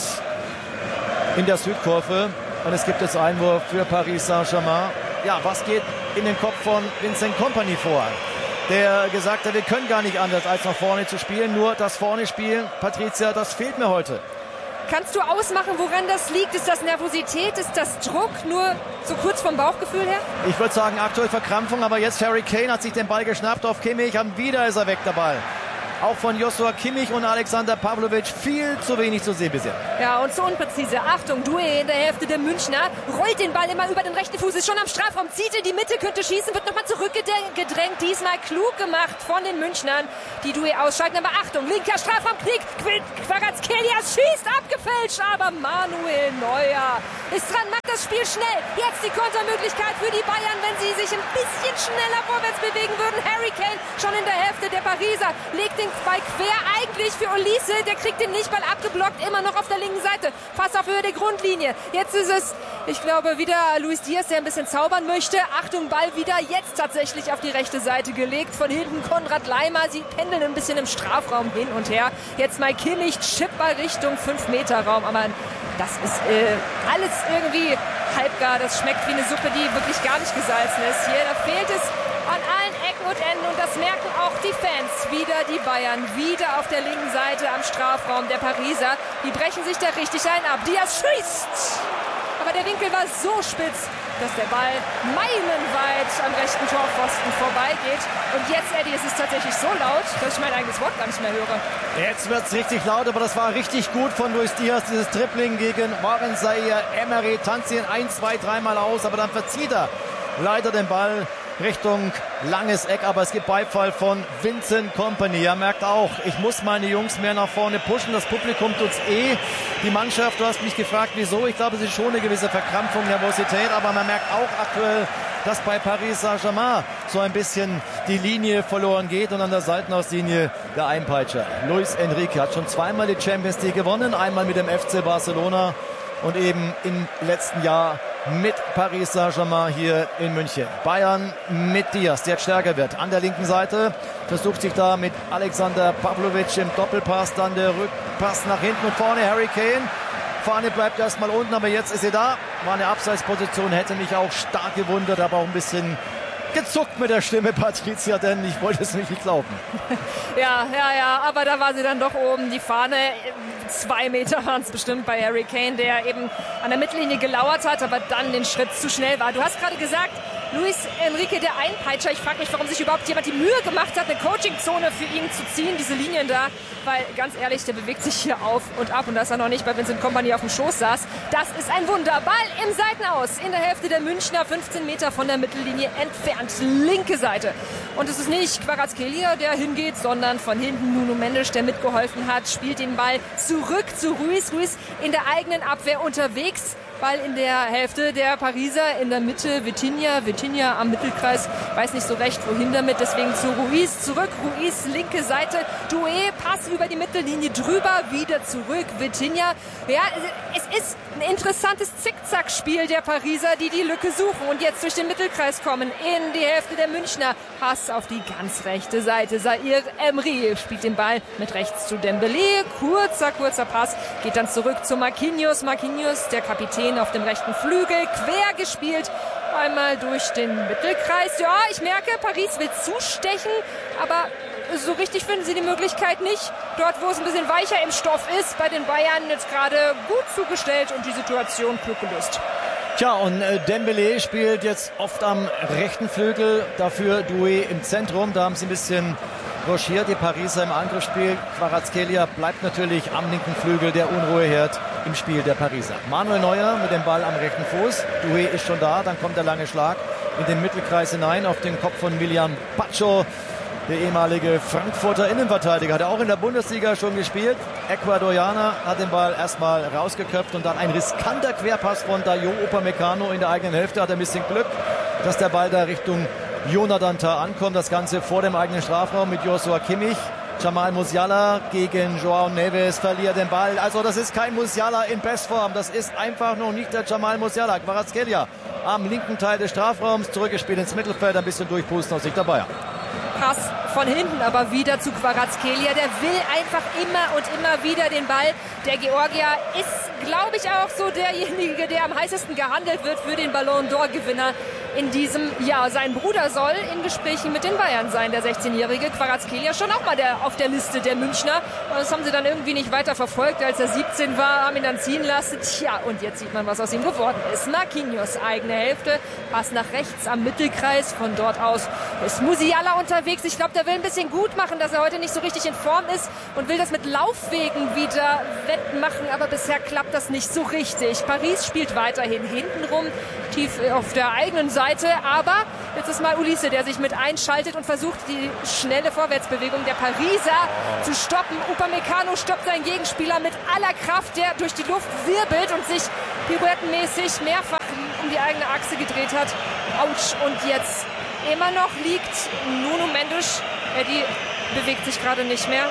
in der Südkurve. Und es gibt jetzt Einwurf für Paris Saint-Germain. Ja, was geht in den Kopf von Vincent Kompany vor? Der gesagt hat, wir können gar nicht anders, als nach vorne zu spielen. Nur das vorne spielen, Patricia, das fehlt mir heute. Kannst du ausmachen, woran das liegt? Ist das Nervosität? Ist das Druck? Nur so kurz vom Bauchgefühl her? Ich würde sagen, aktuell Verkrampfung, aber jetzt Harry Kane hat sich den Ball geschnappt auf Kimmich. Und wieder ist er weg, der Ball. Auch von Joshua Kimmich und Alexander Pavlovic viel zu wenig zu sehen bisher. Ja, und zu unpräzise. Achtung, Doué in der Hälfte der Münchner. Rollt den Ball immer über den rechten Fuß, ist schon am Strafraum, zieht in die Mitte, könnte schießen, wird nochmal zurückgedrängt. Diesmal klug gemacht von den Münchnern, die Doué ausschalten. Aber Achtung, linker Strafraum, Kvaratskhelia schießt, abgefälscht. Aber Manuel Neuer ist dran, macht das Spiel schnell. Jetzt die Kontermöglichkeit für die Bayern, wenn sie sich ein bisschen schneller vorwärts bewegen würden. Harry Kane schon in der Hälfte der Pariser, legt den Ball quer eigentlich für Olise, der kriegt den nicht, Ball abgeblockt, immer noch auf der linken Seite, fast auf Höhe der Grundlinie. Jetzt ist es, ich glaube, wieder Luis Diaz, der ein bisschen zaubern möchte. Achtung, Ball wieder jetzt tatsächlich auf die rechte Seite gelegt, von hinten Konrad Laimer, sie pendeln ein bisschen im Strafraum hin und her. Jetzt mal Kimmich, Chipball Richtung 5-Meter-Raum, aber das ist alles irgendwie halbgar, das schmeckt wie eine Suppe, die wirklich gar nicht gesalzen ist. Hier, da fehlt es an allen Ecken und Enden und das merken auch die Fans. Wieder die Bayern, wieder auf der linken Seite am Strafraum der Pariser. Die brechen sich da richtig ein ab. Diaz schießt! Aber der Winkel war so spitz, dass der Ball meilenweit am rechten Torpfosten vorbeigeht. Und jetzt, Eddie, es ist tatsächlich so laut, dass ich mein eigenes Wort gar nicht mehr höre. Jetzt wird es richtig laut, aber das war richtig gut von Luis Diaz, dieses Tripling gegen Warren Zaïre Emery. Tanzt ihn 1, 2, 3 Mal aus, aber dann verzieht er leider den Ball Richtung langes Eck, aber es gibt Beifall von Vincent Kompany. Er merkt auch, ich muss meine Jungs mehr nach vorne pushen. Das Publikum tut's Die Mannschaft, du hast mich gefragt, wieso. Ich glaube, es ist schon eine gewisse Verkrampfung, Nervosität, aber man merkt auch aktuell, dass bei Paris Saint-Germain so ein bisschen die Linie verloren geht und an der Seitenauslinie der Einpeitscher. Luis Enrique hat schon zweimal die Champions League gewonnen, einmal mit dem FC Barcelona und eben im letzten Jahr mit Paris Saint-Germain hier in München. Bayern mit Diaz, der jetzt stärker wird. An der linken Seite versucht sich da mit Alexander Pavlovic im Doppelpass, dann der Rückpass nach hinten und vorne Harry Kane. Fahne bleibt erstmal unten, aber jetzt ist sie da. War eine Abseitsposition, hätte mich auch stark gewundert, aber auch ein bisschen gezuckt mit der Stimme, Patricia, denn ich wollte es nicht glauben. Ja, aber da war sie dann doch oben, die Fahne. 2 Meter waren es bestimmt bei Harry Kane, der eben an der Mittellinie gelauert hat, aber dann den Schritt zu schnell war. Du hast gerade gesagt, Luis Enrique, der Einpeitscher. Ich frage mich, warum sich überhaupt jemand die Mühe gemacht hat, eine Coachingzone für ihn zu ziehen, diese Linien da. Weil, ganz ehrlich, der bewegt sich hier auf und ab und dass er noch nicht bei Vincent Kompany auf dem Schoß saß. Das ist ein Wunder. Ball im Seitenaus in der Hälfte der Münchner, 15 Meter von der Mittellinie entfernt. Linke Seite. Und es ist nicht Kvaratskhelia, der hingeht, sondern von hinten Nuno Mendes, der mitgeholfen hat, spielt den Ball zurück zu Ruiz. Ruiz in der eigenen Abwehr unterwegs. Ball in der Hälfte der Pariser, in der Mitte Vitinha am Mittelkreis, weiß nicht so recht wohin damit, deswegen zu Ruiz zurück, Ruiz linke Seite, Doué, Pass über die Mittellinie drüber, wieder zurück, Vitinha. Ja, es ist ein interessantes Zickzackspiel der Pariser, die die Lücke suchen und jetzt durch den Mittelkreis kommen in die Hälfte der Münchner. Pass auf die ganz rechte Seite, Zaïre Emery spielt den Ball mit rechts zu Dembélé, kurzer Pass, geht dann zurück zu Marquinhos, der Kapitän auf dem rechten Flügel, quer gespielt, einmal durch den Mittelkreis. Ja, ich merke, Paris will zustechen, aber so richtig finden sie die Möglichkeit nicht. Dort, wo es ein bisschen weicher im Stoff ist, bei den Bayern jetzt gerade gut zugestellt und die Situation klug gelöst. Tja, und Dembélé spielt jetzt oft am rechten Flügel, dafür Doué im Zentrum. Da haben sie ein bisschen rochiert, die Pariser im Angriffsspiel. Kvaratskhelia bleibt natürlich am linken Flügel, der Unruheherd im Spiel der Pariser. Manuel Neuer mit dem Ball am rechten Fuß. Doué ist schon da, dann kommt der lange Schlag in den Mittelkreis hinein auf den Kopf von Milian Baccio. Der ehemalige Frankfurter Innenverteidiger hat er auch in der Bundesliga schon gespielt. Ecuadorianer hat den Ball erstmal rausgeköpft und dann ein riskanter Querpass von Dayot Upamecano in der eigenen Hälfte. Hat ein bisschen Glück, dass der Ball da Richtung Jonathan Tah ankommt. Das Ganze vor dem eigenen Strafraum mit Joshua Kimmich. Jamal Musiala gegen Joao Neves verliert den Ball. Also das ist kein Musiala in Bestform. Das ist einfach noch nicht der Jamal Musiala. Kvaratskhelia am linken Teil des Strafraums. Zurückgespielt ins Mittelfeld. Ein bisschen durchpusten aus Sicht der Bayern. Pass von hinten aber wieder zu Kvaratskhelia. Der will einfach immer und immer wieder den Ball. Der Georgier ist, glaube ich, auch so derjenige, der am heißesten gehandelt wird für den Ballon d'Or-Gewinner in diesem Jahr. Sein Bruder soll in Gesprächen mit den Bayern sein, der 16-jährige Kvaratskhelia, schon auch mal auf der Liste der Münchner. Das haben sie dann irgendwie nicht weiter verfolgt, als er 17 war, haben ihn dann ziehen lassen. Tja, und jetzt sieht man, was aus ihm geworden ist. Marquinhos, eigene Hälfte, Pass nach rechts am Mittelkreis. Von dort aus ist Musiala unterwegs. Ich glaube, der will ein bisschen gut machen, dass er heute nicht so richtig in Form ist und will das mit Laufwegen wieder wettmachen, aber bisher klappt das nicht so richtig. Paris spielt weiterhin hintenrum, tief auf der eigenen Seite, aber jetzt ist mal Olise, der sich mit einschaltet und versucht, die schnelle Vorwärtsbewegung der Pariser zu stoppen. Upamecano stoppt seinen Gegenspieler mit aller Kraft, der durch die Luft wirbelt und sich pirouettenmäßig mehrfach um die eigene Achse gedreht hat. Autsch, und jetzt immer noch liegt Nuno Mendes. Eddie bewegt sich gerade nicht mehr.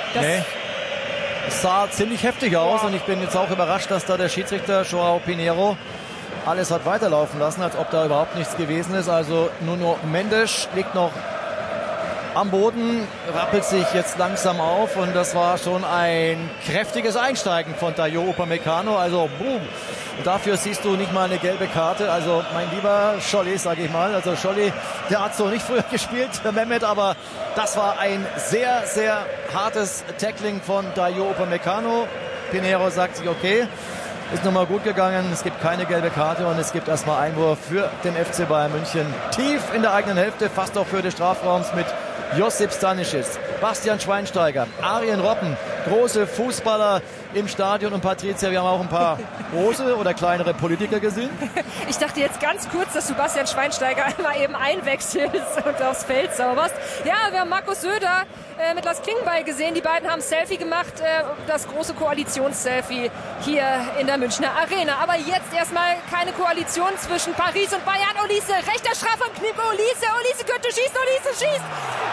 Es sah ziemlich heftig aus und ich bin jetzt auch überrascht, dass da der Schiedsrichter Joao Pinheiro alles hat weiterlaufen lassen, als ob da überhaupt nichts gewesen ist. Also Nuno Mendes liegt noch am Boden, rappelt sich jetzt langsam auf und das war schon ein kräftiges Einsteigen von Dayot Upamecano. Also boom. Und dafür siehst du nicht mal eine gelbe Karte. Also mein lieber Scholli, sage ich mal. Also Scholli, der hat so nicht früher gespielt, der Mehmet, aber das war ein sehr, sehr hartes Tackling von Dayot Upamecano. Pinheiro sagt sich, okay, ist nochmal gut gegangen. Es gibt keine gelbe Karte und es gibt erstmal Einwurf für den FC Bayern München. Tief in der eigenen Hälfte, fast auch für des Strafraums mit Josip Stanisic, Bastian Schweinsteiger, Arjen Robben, große Fußballer im Stadion. Und Patricia, wir haben auch ein paar große oder kleinere Politiker gesehen. Ich dachte jetzt ganz kurz, dass du Bastian Schweinsteiger einmal eben einwechselst und aufs Feld zauberst. Ja, wir haben Markus Söder mit Lars Klingbeil gesehen. Die beiden haben ein Selfie gemacht, das große Koalitionsselfie hier in der Münchner Arena. Aber jetzt erstmal keine Koalition zwischen Paris und Bayern. Olise, rechter Strafraum, Knippe, Olise könnte schießen, Olise schießt.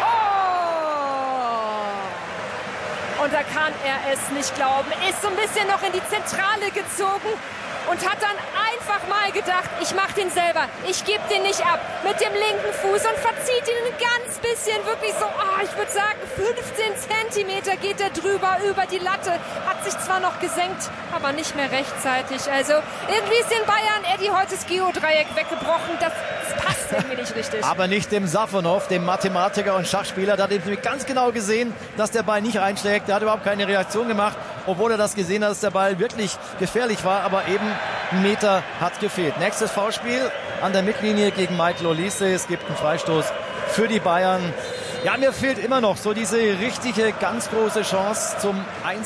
Und da kann er es nicht glauben. Ist so ein bisschen noch in die Zentrale gezogen und hat dann einfach mal gedacht, ich mach den selber, ich gebe den nicht ab, mit dem linken Fuß und verzieht ihn ein ganz bisschen, wirklich so, ich würde sagen 15 Zentimeter geht er drüber, über die Latte, hat sich zwar noch gesenkt, aber nicht mehr rechtzeitig. Also irgendwie ist den Bayern Eddie heute das Geodreieck weggebrochen, das passt irgendwie nicht richtig. Aber nicht dem Safonov, dem Mathematiker und Schachspieler, der hat eben ganz genau gesehen, dass der Ball nicht einschlägt, der hat überhaupt keine Reaktion gemacht, obwohl er das gesehen hat, dass der Ball wirklich gefährlich war, aber eben ein Meter hat gefehlt. Nächstes Foulspiel an der Mittellinie gegen Michael Olise. Es gibt einen Freistoß für die Bayern. Ja, mir fehlt immer noch so diese richtige, ganz große Chance zum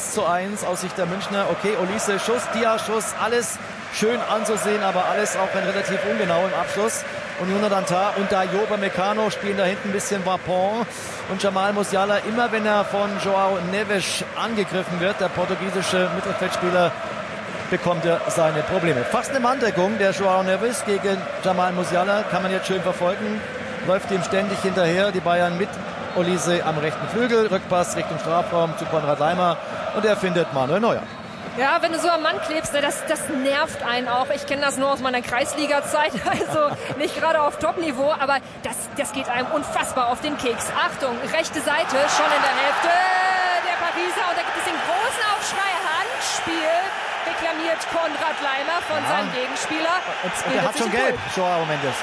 1:1 aus Sicht der Münchner. Okay, Olise, Schuss, Dia-Schuss, alles schön anzusehen, aber alles auch ein relativ ungenau im Abschluss. Und Jonathan Tah und Dayot Upamecano spielen da hinten ein bisschen Vapon. Und Jamal Musiala, immer wenn er von Joao Neves angegriffen wird, der portugiesische Mittelfeldspieler, bekommt er seine Probleme. Fast eine Manndeckung der Joao Neves gegen Jamal Musiala, kann man jetzt schön verfolgen. Läuft ihm ständig hinterher, die Bayern mit Olise am rechten Flügel, Rückpass Richtung Strafraum zu Konrad Laimer und er findet Manuel Neuer. Ja, wenn du so am Mann klebst, das nervt einen auch. Ich kenne das nur aus meiner Kreisliga-Zeit, also nicht gerade auf Top-Niveau, aber das geht einem unfassbar auf den Keks. Achtung, rechte Seite, schon in der Hälfte der Pariser und da gibt es den großen Aufschrei, Handspiel, reklamiert Konrad Laimer von seinem Gegenspieler. Und er hat schon gelb, Joao Mendes.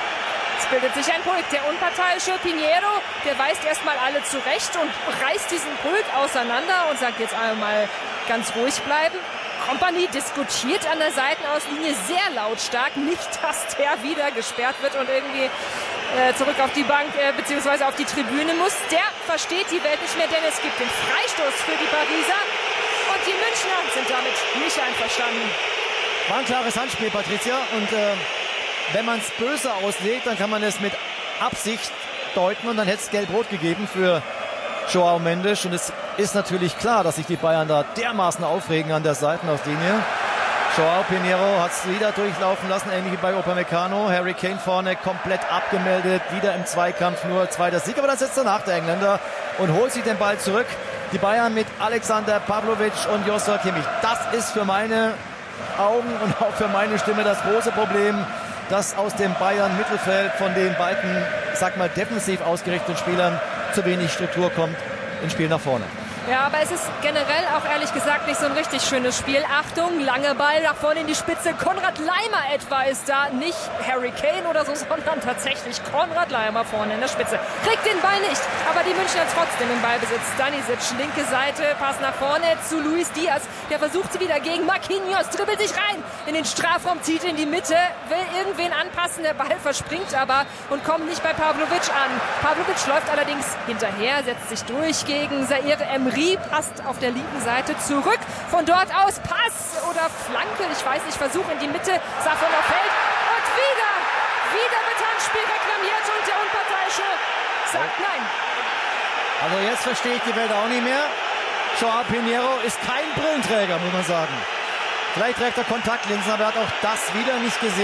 Es bildet sich ein Pulk. Der unparteiische Pinheiro, der weist erstmal alle zurecht und reißt diesen Pulk auseinander und sagt jetzt einmal ganz ruhig bleiben. Kompany diskutiert an der Seitenauslinie sehr lautstark. Nicht, dass der wieder gesperrt wird und irgendwie zurück auf die Bank bzw. auf die Tribüne muss. Der versteht die Welt nicht mehr, denn es gibt den Freistoß für die Pariser. Und die Münchner sind damit nicht einverstanden. War ein klares Handspiel, Patricia. Und wenn man es böse auslegt, dann kann man es mit Absicht deuten und dann hätte es Gelb-Rot gegeben für Joao Mendes. Und es ist natürlich klar, dass sich die Bayern da dermaßen aufregen an der Seitenauslinie. Joao Pinheiro hat es wieder durchlaufen lassen, ähnlich wie bei Upamecano. Harry Kane vorne komplett abgemeldet, wieder im Zweikampf, nur zweiter Sieg. Aber dann setzt danach der Engländer und holt sich den Ball zurück. Die Bayern mit Alexander Pavlovic und Joshua Kimmich. Das ist für meine Augen und auch für meine Stimme das große Problem, dass aus dem Bayern-Mittelfeld von den beiden, sag mal, defensiv ausgerichteten Spielern zu wenig Struktur kommt ins Spiel nach vorne. Ja, aber es ist generell auch ehrlich gesagt nicht so ein richtig schönes Spiel. Achtung, langer Ball nach vorne in die Spitze. Konrad Laimer etwa ist da. Nicht Harry Kane oder so, sondern tatsächlich Konrad Laimer vorne in der Spitze. Kriegt den Ball nicht, aber die Münchner trotzdem im Ballbesitz. Stanisic, linke Seite, Pass nach vorne zu Luis Diaz. Der versucht sie wieder gegen Marquinhos, dribbelt sich rein in den Strafraum, zieht in die Mitte, will irgendwen anpassen. Der Ball verspringt aber und kommt nicht bei Pavlovic an. Pavlovic läuft allerdings hinterher, setzt sich durch gegen Zaire Emery. Passt auf der linken Seite zurück. Von dort aus Pass oder Flanke, ich weiß nicht, Versuch in die Mitte. Safon auf Feld und wieder wird Handspiel reklamiert und der Unparteiische sagt nein. Also jetzt verstehe ich die Welt auch nicht mehr. Joao Pinheiro ist kein Brillenträger, muss man sagen. Vielleicht trägt er Kontaktlinsen, aber er hat auch das wieder nicht gesehen.